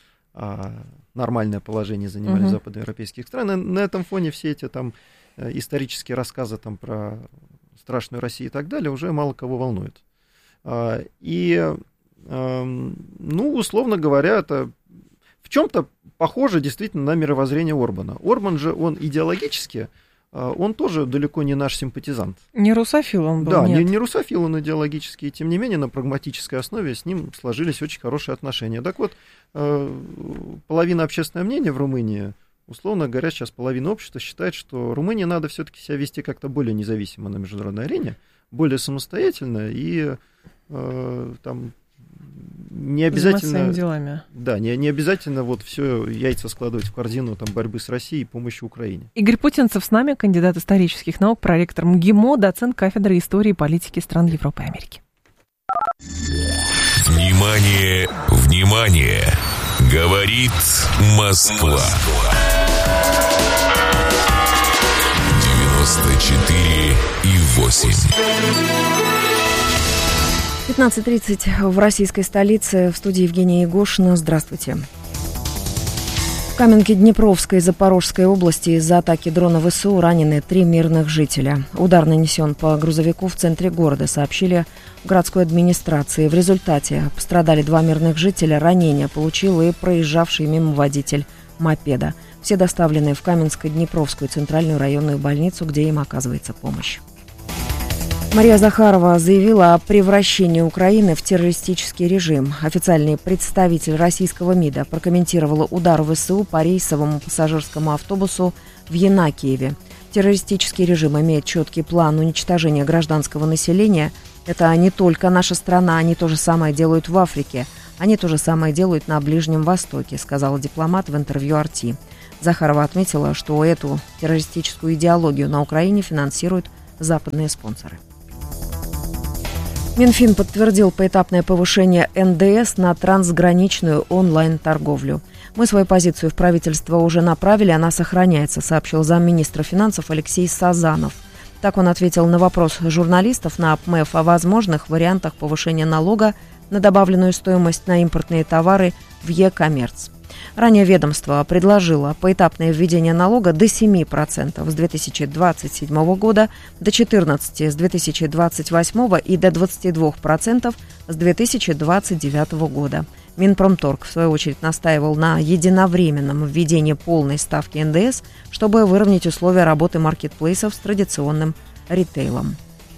а нормальное положение занимали uh-huh. западноевропейских стран. На, на этом фоне все эти там исторические рассказы там про страшную Россию и так далее уже мало кого волнует. А, и, а, ну, условно говоря, это в чем-то похоже действительно на мировоззрение Орбана. Орбан же, он идеологически, он тоже далеко не наш симпатизант. Не русофил он был, Да, нет. не, не русофил он идеологически, и тем не менее на прагматической основе с ним сложились очень хорошие отношения. Так вот, половина общественного мнения в Румынии, условно говоря, сейчас половина общества считает, что Румынии надо все-таки себя вести как-то более независимо на международной арене, более самостоятельно и э, там не обязательно... своими делами. Да, не, не обязательно вот все яйца складывать в корзину там, борьбы с Россией и помощи Украине. Игорь Путинцев с нами, кандидат исторических наук, проректор МГИМО, доцент кафедры истории и политики стран Европы и Америки. Внимание, внимание! Говорит Москва. девяносто четыре и восемь. пятнадцать тридцать в российской столице. В студии Евгения Егошина. Здравствуйте. В Каменке Днепровской и Запорожской области из-за атаки дрона ВСУ ранены три мирных жителя. Удар нанесен по грузовику в центре города, сообщили в городской администрации. В результате пострадали два мирных жителя, ранения получил и проезжавший мимо водитель мопеда. Все доставлены в Каменско-Днепровскую центральную районную больницу, где им оказывается помощь. Мария Захарова заявила о превращении Украины в террористический режим. Официальный представитель российского МИДа прокомментировала удар ВСУ по рейсовому пассажирскому автобусу в Янакиеве. Террористический режим имеет четкий план уничтожения гражданского населения. Это не только наша страна, они то же самое делают в Африке. Они то же самое делают на Ближнем Востоке, сказала дипломат в интервью эр ти. Захарова отметила, что эту террористическую идеологию на Украине финансируют западные спонсоры. Минфин подтвердил поэтапное повышение эн дэ эс на трансграничную онлайн-торговлю. Мы свою позицию в правительство уже направили, она сохраняется, сообщил замминистра финансов Алексей Сазанов. Так он ответил на вопрос журналистов на АПМЭФ о возможных вариантах повышения налога на добавленную стоимость на импортные товары в Е-коммерц. Ранее ведомство предложило поэтапное введение налога до семь процентов с две тысячи двадцать седьмого года, до четырнадцать процентов с две тысячи двадцать восьмого и до двадцать два процента с две тысячи двадцать девятого года. Минпромторг, в свою очередь, настаивал на единовременном введении полной ставки эн дэ эс, чтобы выровнять условия работы маркетплейсов с традиционным ритейлом.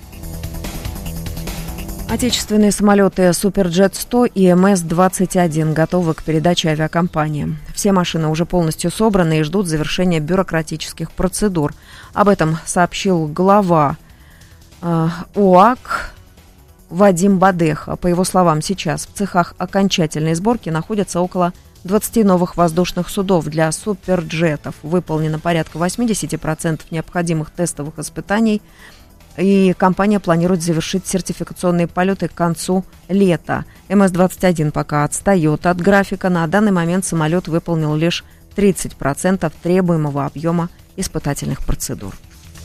Отечественные самолеты Суперджет сто и эм эс двадцать один готовы к передаче авиакомпаниям. Все машины уже полностью собраны и ждут завершения бюрократических процедур. Об этом сообщил глава э, ОАК Вадим Бадеха. По его словам, сейчас в цехах окончательной сборки находятся около двадцати новых воздушных судов для суперджетов. Выполнено порядка восемьдесят процентов необходимых тестовых испытаний. И компания планирует завершить сертификационные полеты к концу лета. эм эс двадцать один пока отстает от графика. На данный момент самолет выполнил лишь тридцать процентов требуемого объема испытательных процедур.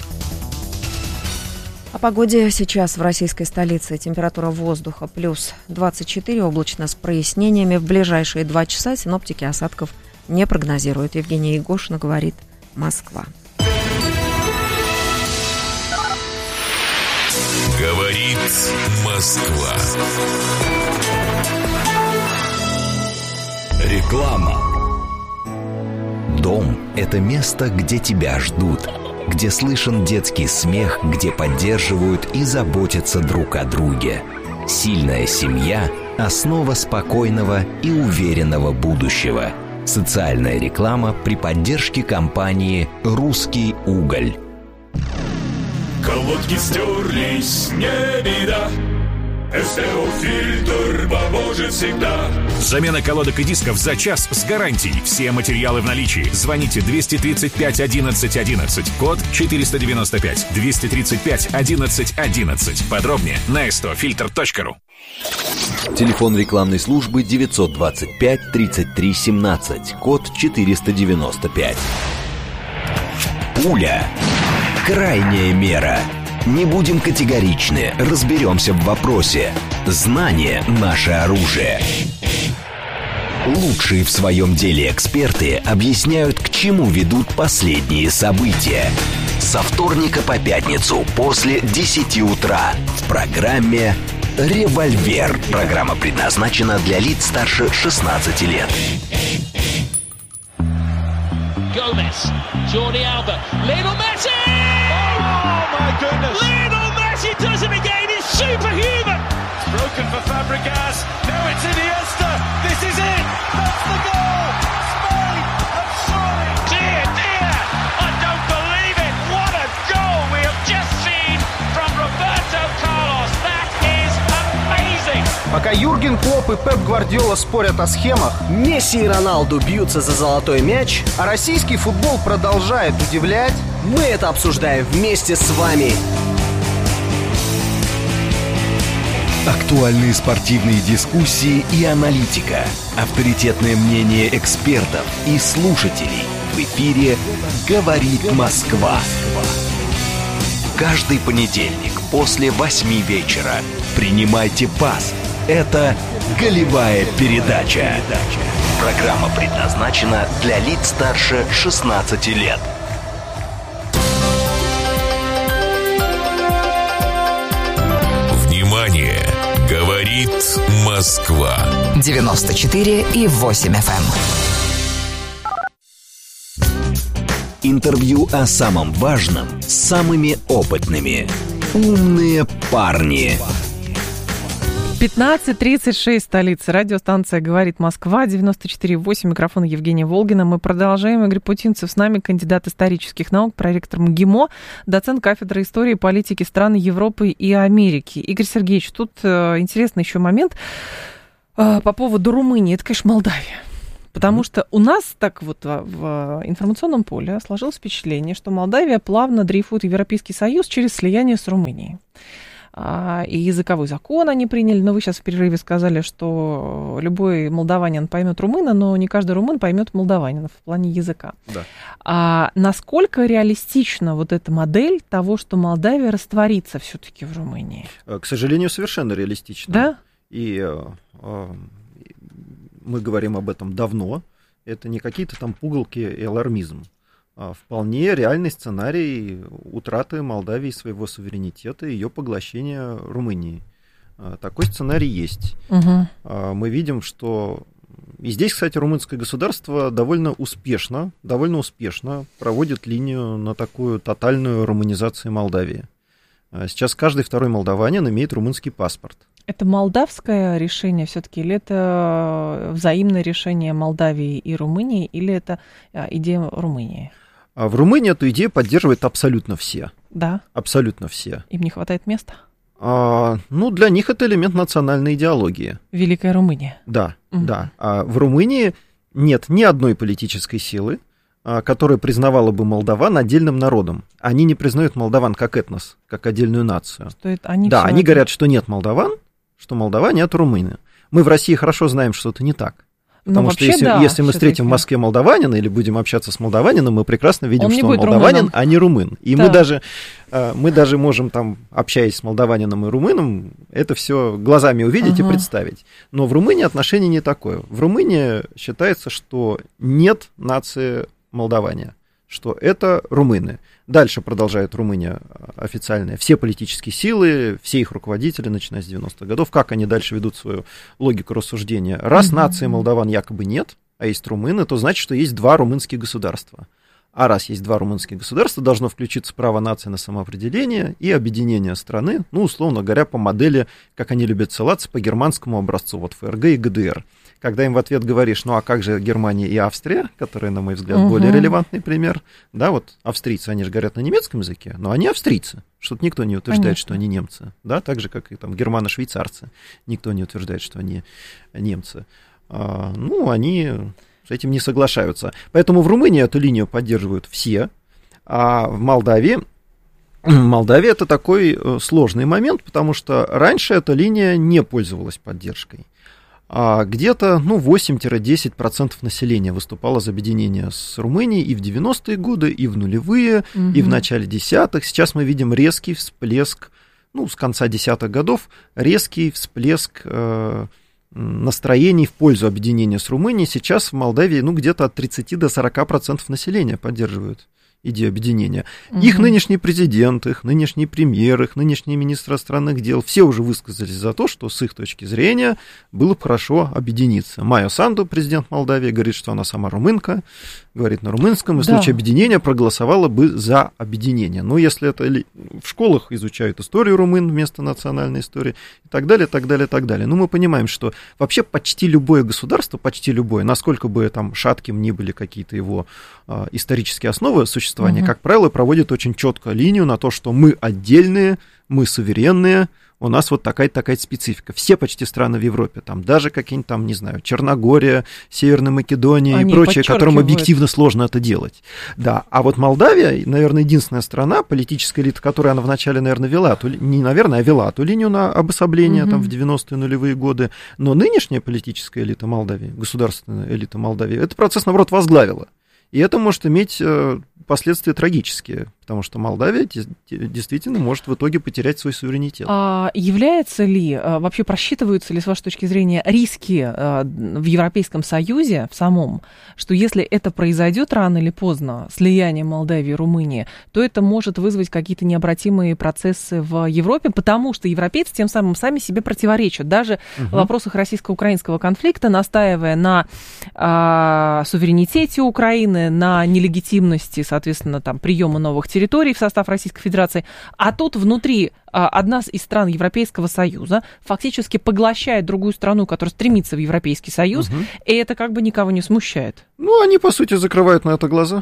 О погоде сейчас в российской столице. Температура воздуха плюс двадцать четыре, облачно с прояснениями. В ближайшие два часа синоптики осадков не прогнозируют. Евгения Егошина говорит, Москва. Говорит Москва. Реклама. Дом – это место, где тебя ждут, где слышен детский смех, где поддерживают и заботятся друг о друге. Сильная семья – основа спокойного и уверенного будущего. Социальная реклама при поддержке компании «Русский уголь». Колодки стерлись, не беда. эс тэ о-фильтр поможет всегда. Замена колодок и дисков за час с гарантией. Все материалы в наличии. Звоните двести тридцать пять одиннадцать одиннадцать. Код четыреста девяносто пять. двести тридцать пять одиннадцать одиннадцать. Подробнее на эс тэ о фильтр точка ру. Телефон рекламной службы девятьсот двадцать пять тридцать три семнадцать. Код четыреста девяносто пять. Пуля. Крайняя мера. Не будем категоричны, разберемся в вопросе. Знание – наше оружие. Лучшие в своем деле эксперты объясняют, к чему ведут последние события. Со вторника по пятницу после десяти утра в программе «Револьвер». Программа предназначена для лиц старше шестнадцати лет. Gomez, Jordi Alba, Lionel Messi! Oh my goodness! Lionel Messi does it again, he's superhuman! It's broken for Fabregas, now it's Iniesta, this is it! That's the goal! Spain have scored! Dear, dear! I don't believe it! What a goal we have just seen from Roberto Carlos! That is amazing! Пока Юрген Клопп и Пеп Гвардиола спорят о схемах, Месси и Роналду бьются за золотой мяч, а российский футбол продолжает удивлять, мы это обсуждаем вместе с вами. Актуальные спортивные дискуссии и аналитика. Авторитетное мнение экспертов и слушателей. В эфире «Говорит Москва». Каждый понедельник после восьми вечера принимайте пас. Это Голевая передача. Программа предназначена для лиц старше шестнадцати лет. Внимание! Говорит Москва. девяносто четыре и восемь эф эм. Интервью о самом важном с самыми опытными. Умные парни. пятнадцать тридцать шесть, столица. Радиостанция «Говорит Москва», девяносто четыре и восемь, микрофон Евгения Волгина. Мы продолжаем. Игорь Путинцев с нами, кандидат исторических наук, проректор МГИМО, доцент кафедры истории и политики стран Европы и Америки. Игорь Сергеевич, тут э, интересный еще момент э, по поводу Румынии. Это, конечно, Молдавия. Потому что у нас так вот в информационном поле сложилось впечатление, что Молдавия плавно дрейфует в Европейский Союз через слияние с Румынией. И языковой закон они приняли, но вы сейчас в перерыве сказали, что любой молдаванин поймет румына, но не каждый румын поймет молдаванина в плане языка. Да. А насколько реалистична вот эта модель того, что Молдавия растворится все-таки в Румынии? К сожалению, совершенно реалистично. Да? И э, мы говорим об этом давно. Это не какие-то там пугалки и алармизм. Вполне реальный сценарий утраты Молдавии своего суверенитета и ее поглощения Румынии. Такой сценарий есть. Угу. Мы видим, что... И здесь, кстати, румынское государство довольно успешно, довольно успешно проводит линию на такую тотальную румынизацию Молдавии. Сейчас каждый второй молдаванин имеет румынский паспорт. Это молдавское решение все-таки, или это взаимное решение Молдавии и Румынии, или это идея Румынии? В Румынии эту идею поддерживают абсолютно все. Да. Абсолютно все. Им не хватает места? А, ну, для них это элемент национальной идеологии. Великая Румыния. Да, угу. да. А в Румынии нет ни одной политической силы, которая признавала бы молдаван отдельным народом. Они не признают молдаван как этнос, как отдельную нацию. Что это они да, они это... говорят, что нет молдаван, что молдаване — это румыны. Мы в России хорошо знаем, что это не так. Потому что если, да, если мы встретим в Москве молдаванина или будем общаться с молдаванином, мы прекрасно видим, он что он молдаванин, румыном. А не румын. И да. мы, даже, мы даже можем, там, общаясь с молдаванином и румыном, это все глазами увидеть ага. и представить. Но в Румынии отношение не такое. В Румынии считается, что нет нации молдаване, что это румыны. Дальше продолжает Румыния официальная. Все политические силы, все их руководители, начиная с девяностых годов, как они дальше ведут свою логику рассуждения. Раз mm-hmm. нации молдаван якобы нет, а есть румыны, то значит, что есть два румынских государства. А раз есть два румынских государства, должно включиться право нации на самоопределение и объединение страны, ну, условно говоря, по модели, как они любят ссылаться, по германскому образцу, вот ФРГ и ГДР. Когда им в ответ говоришь, ну а как же Германия и Австрия, которые, на мой взгляд, угу. более релевантный пример, да, вот австрийцы, они же говорят на немецком языке, но они австрийцы, что-то никто не утверждает, Понятно. Что они немцы, да, так же, как и там германо-швейцарцы, никто не утверждает, что они немцы. А, ну, они с этим не соглашаются. Поэтому в Румынии эту линию поддерживают все, а в Молдавии, Молдавия это такой сложный момент, потому что раньше эта линия не пользовалась поддержкой. А где-то ну, восемь-десять процентов населения выступало за объединение с Румынией и в девяностые годы, и в нулевые, угу. и в начале десятых. Сейчас мы видим резкий всплеск, ну, с конца десятых годов, резкий всплеск э, настроений в пользу объединения с Румынией. Сейчас в Молдавии ну, где-то от тридцати до сорока процентов населения поддерживают идею объединения. Угу. Их нынешний президент, их нынешний премьер, их нынешний министр иностранных дел, все уже высказались за то, что с их точки зрения было бы хорошо объединиться. Майя Санду, президент Молдавии, говорит, что она сама румынка, говорит на румынском, и в да. случае объединения проголосовала бы за объединение. Но если это в школах изучают историю румын вместо национальной истории и так далее, так далее, так далее. Но мы понимаем, что вообще почти любое государство, почти любое, насколько бы там шатким ни были какие-то его э, исторические основы существования, угу. как правило, проводит очень четко линию на то, что мы отдельные, мы суверенные, у нас вот такая-то такая-то специфика. Все почти страны в Европе, там даже какие-нибудь там, не знаю, Черногория, Северная Македония Они и прочее, которым объективно сложно это делать. Да, а вот Молдавия, наверное, единственная страна, политическая элита, которая она вначале, наверное, вела, ту, не, наверное, а вела ту линию на обособление угу. там в девяностые нулевые годы, но нынешняя политическая элита Молдавии, государственная элита Молдавии, этот процесс, наоборот, возглавила. И это может иметь последствия трагические, потому что Молдавия действительно может в итоге потерять свой суверенитет. А является ли, вообще просчитываются ли, с вашей точки зрения, риски в Европейском Союзе в самом, что если это произойдет рано или поздно, слияние Молдавии и Румынии, то это может вызвать какие-то необратимые процессы в Европе, потому что европейцы тем самым сами себе противоречат. Даже угу. в вопросах российско-украинского конфликта, настаивая на а, суверенитете Украины, на нелегитимности, соответственно, там, приема новых территорий в состав Российской Федерации, а тут внутри а, одна из стран Европейского Союза фактически поглощает другую страну, которая стремится в Европейский Союз, угу. и это как бы никого не смущает. Ну, они, по сути, закрывают на это глаза.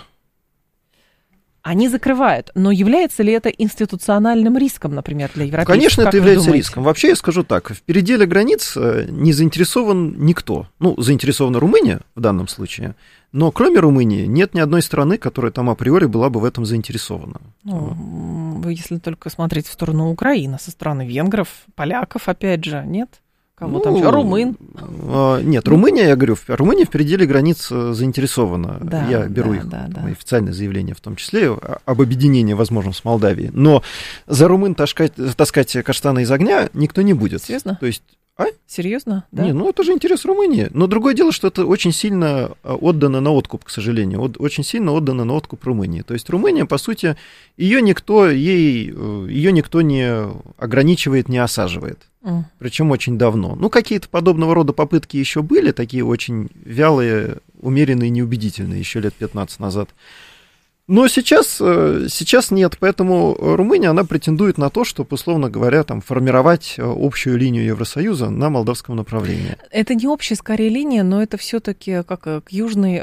Они закрывают, но является ли это институциональным риском, например, для европейцев? Конечно, как это является риском. Вообще, я скажу так, в переделе границ не заинтересован никто. Ну, заинтересована Румыния в данном случае, но кроме Румынии нет ни одной страны, которая там априори была бы в этом заинтересована. Ну, если только смотреть в сторону Украины, со стороны венгров, поляков, опять же, нет? Кого ну, там еще? Румын? Э, нет, Румыния, я говорю, Румыния в пределе границ заинтересована. Да, я беру да, их да, да. официальное заявление, в том числе, об объединении, возможно, с Молдавией. Но за румын таскать, таскать каштаны из огня никто не будет. Серьезно? То есть, а? Серьезно? Да? Не, ну это же интерес Румынии. Но другое дело, что это очень сильно отдано на откуп, к сожалению. Очень сильно отдано на откуп Румынии. То есть Румыния, по сути, ее никто, ей, ее никто не ограничивает, не осаживает. Mm. Причем очень давно. Ну, какие-то подобного рода попытки еще были, такие очень вялые, умеренные, неубедительные, еще лет пятнадцать назад. Но сейчас, сейчас нет, поэтому Румыния, она претендует на то, чтобы, условно говоря, там, формировать общую линию Евросоюза на молдавском направлении. Это не общая, скорее, линия, но это все-таки как к южной,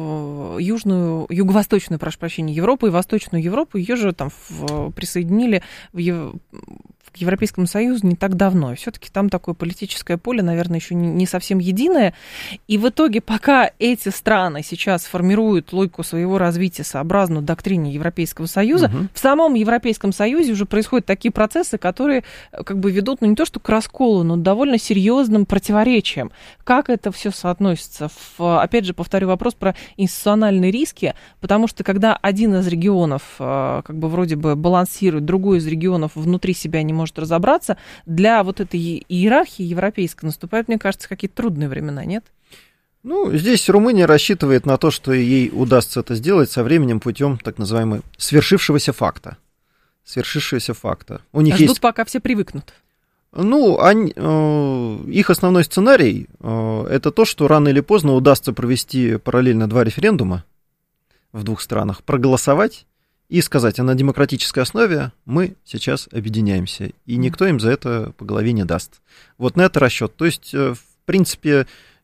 южную, юго-восточную, прошу прощения, Европу и Восточную Европу, ее же там в, присоединили в Ев... к Европейскому Союзу не так давно. Все-таки там такое политическое поле, наверное, еще не совсем единое. И в итоге, пока эти страны сейчас формируют логику своего развития сообразно доктрине Европейского Союза, угу. в самом Европейском Союзе уже происходят такие процессы, которые как бы ведут, ну, не то что к расколу, но довольно серьезным противоречиям. Как это все соотносится? В, опять же, повторю вопрос про институциональные риски, потому что когда один из регионов как бы вроде бы балансирует, другой из регионов внутри себя не может разобраться, для вот этой иерархии европейской наступают, мне кажется, какие-то трудные времена, нет? Ну, здесь Румыния рассчитывает на то, что ей удастся это сделать со временем путем так называемого свершившегося факта. Свершившегося факта. У них Ждут, есть... пока все привыкнут. Ну, они, э, их основной сценарий э, это то, что рано или поздно удастся провести параллельно два референдума в двух странах, проголосовать и сказать, а на демократической основе мы сейчас объединяемся, и никто им за это по голове не даст. Вот на это расчет. То есть, в принципе,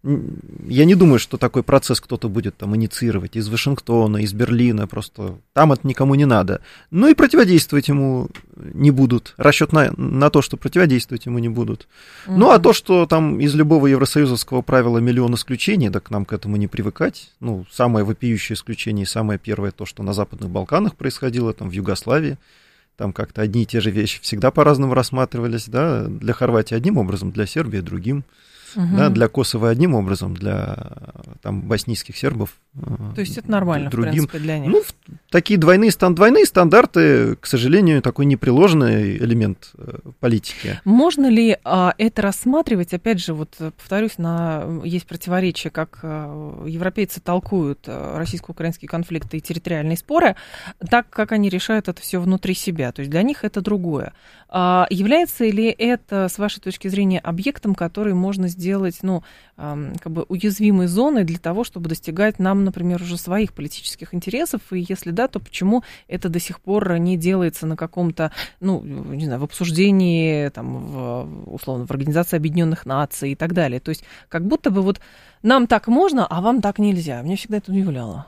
я не думаю, что такой процесс кто-то будет там инициировать из Вашингтона, из Берлина, просто там это никому не надо. Ну и противодействовать ему не будут. Расчет на, на то, что противодействовать ему не будут. Mm-hmm. Ну а то, что там из любого евросоюзовского правила миллион исключений, так нам к этому не привыкать. Ну, самое вопиющее исключение и самое первое то, что на Западных Балканах происходило, там в Югославии. Там как-то одни и те же вещи всегда по-разному рассматривались, да, для Хорватии одним образом, для Сербии другим. Угу. Да, для Косово одним образом, для там, боснийских сербов то есть это нормально, другим. В принципе, для них? Ну, такие двойные, двойные стандарты, к сожалению, такой непреложный элемент политики. Можно ли а, это рассматривать, опять же, вот повторюсь, на, есть противоречия, как а, европейцы толкуют а, российско-украинские конфликты и территориальные споры, так как они решают это все внутри себя, то есть для них это другое. А, является ли это, с вашей точки зрения, объектом, который можно сделать, ну, а, как бы уязвимой зоной для того, чтобы достигать нам, например, уже своих политических интересов, и если да, то почему это до сих пор не делается на каком-то, ну, не знаю, в обсуждении, там, в, условно, в Организации Объединенных Наций и так далее. То есть как будто бы вот нам так можно, а вам так нельзя. Меня всегда это удивляло.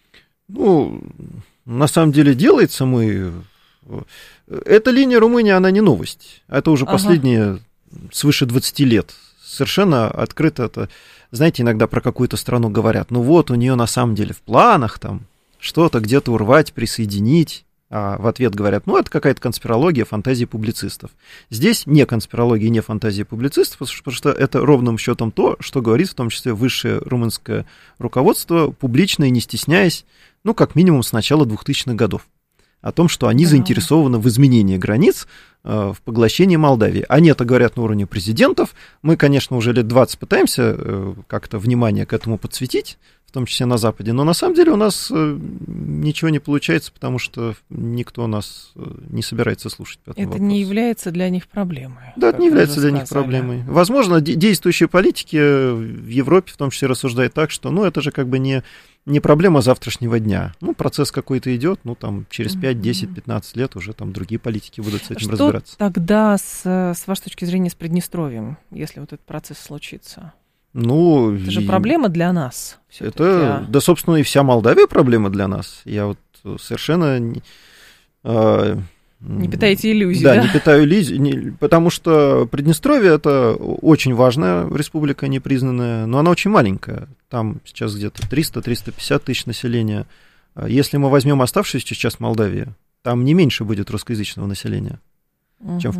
Ну, на самом деле делается мы... Эта линия Румынии, она не новость. Это уже ага. последние свыше двадцати лет. Совершенно открыто это... Знаете, иногда про какую-то страну говорят, ну вот, у нее на самом деле в планах там что-то где-то урвать, присоединить, а в ответ говорят, ну это какая-то конспирология, фантазии публицистов. Здесь не конспирология, не фантазии публицистов, потому что это ровным счетом то, что говорит в том числе высшее румынское руководство, публично и не стесняясь, ну как минимум с начала двухтысячных годов. о том, что они да. заинтересованы в изменении границ, в поглощении Молдавии. Они это говорят на уровне президентов. Мы, конечно, уже лет двадцать пытаемся как-то внимание к этому подсветить, в том числе на Западе, но на самом деле у нас ничего не получается, потому что никто нас не собирается слушать по этому Это вопросу. не является для них проблемой. Да, это не является для них проблемой. Возможно, действующие политики в Европе в том числе рассуждают так, что, ну, это же как бы не... не проблема завтрашнего дня. Ну, процесс какой-то идет, ну, там, через пять, десять, пятнадцать лет уже там другие политики будут с этим что разбираться. Что тогда, с, с вашей точки зрения, с Приднестровьем, если вот этот процесс случится? Ну, это же проблема для нас. Это, а... да, собственно, и вся Молдавия проблема для нас. Я вот совершенно... Не, э, не питаете иллюзий, да? Да, не питаю иллюзий, не, потому что Приднестровье — это очень важная республика, непризнанная, но она очень маленькая. Там сейчас где-то триста - триста пятьдесят тысяч населения. Если мы возьмем оставшуюся часть Молдавии, там не меньше будет русскоязычного населения, угу. чем в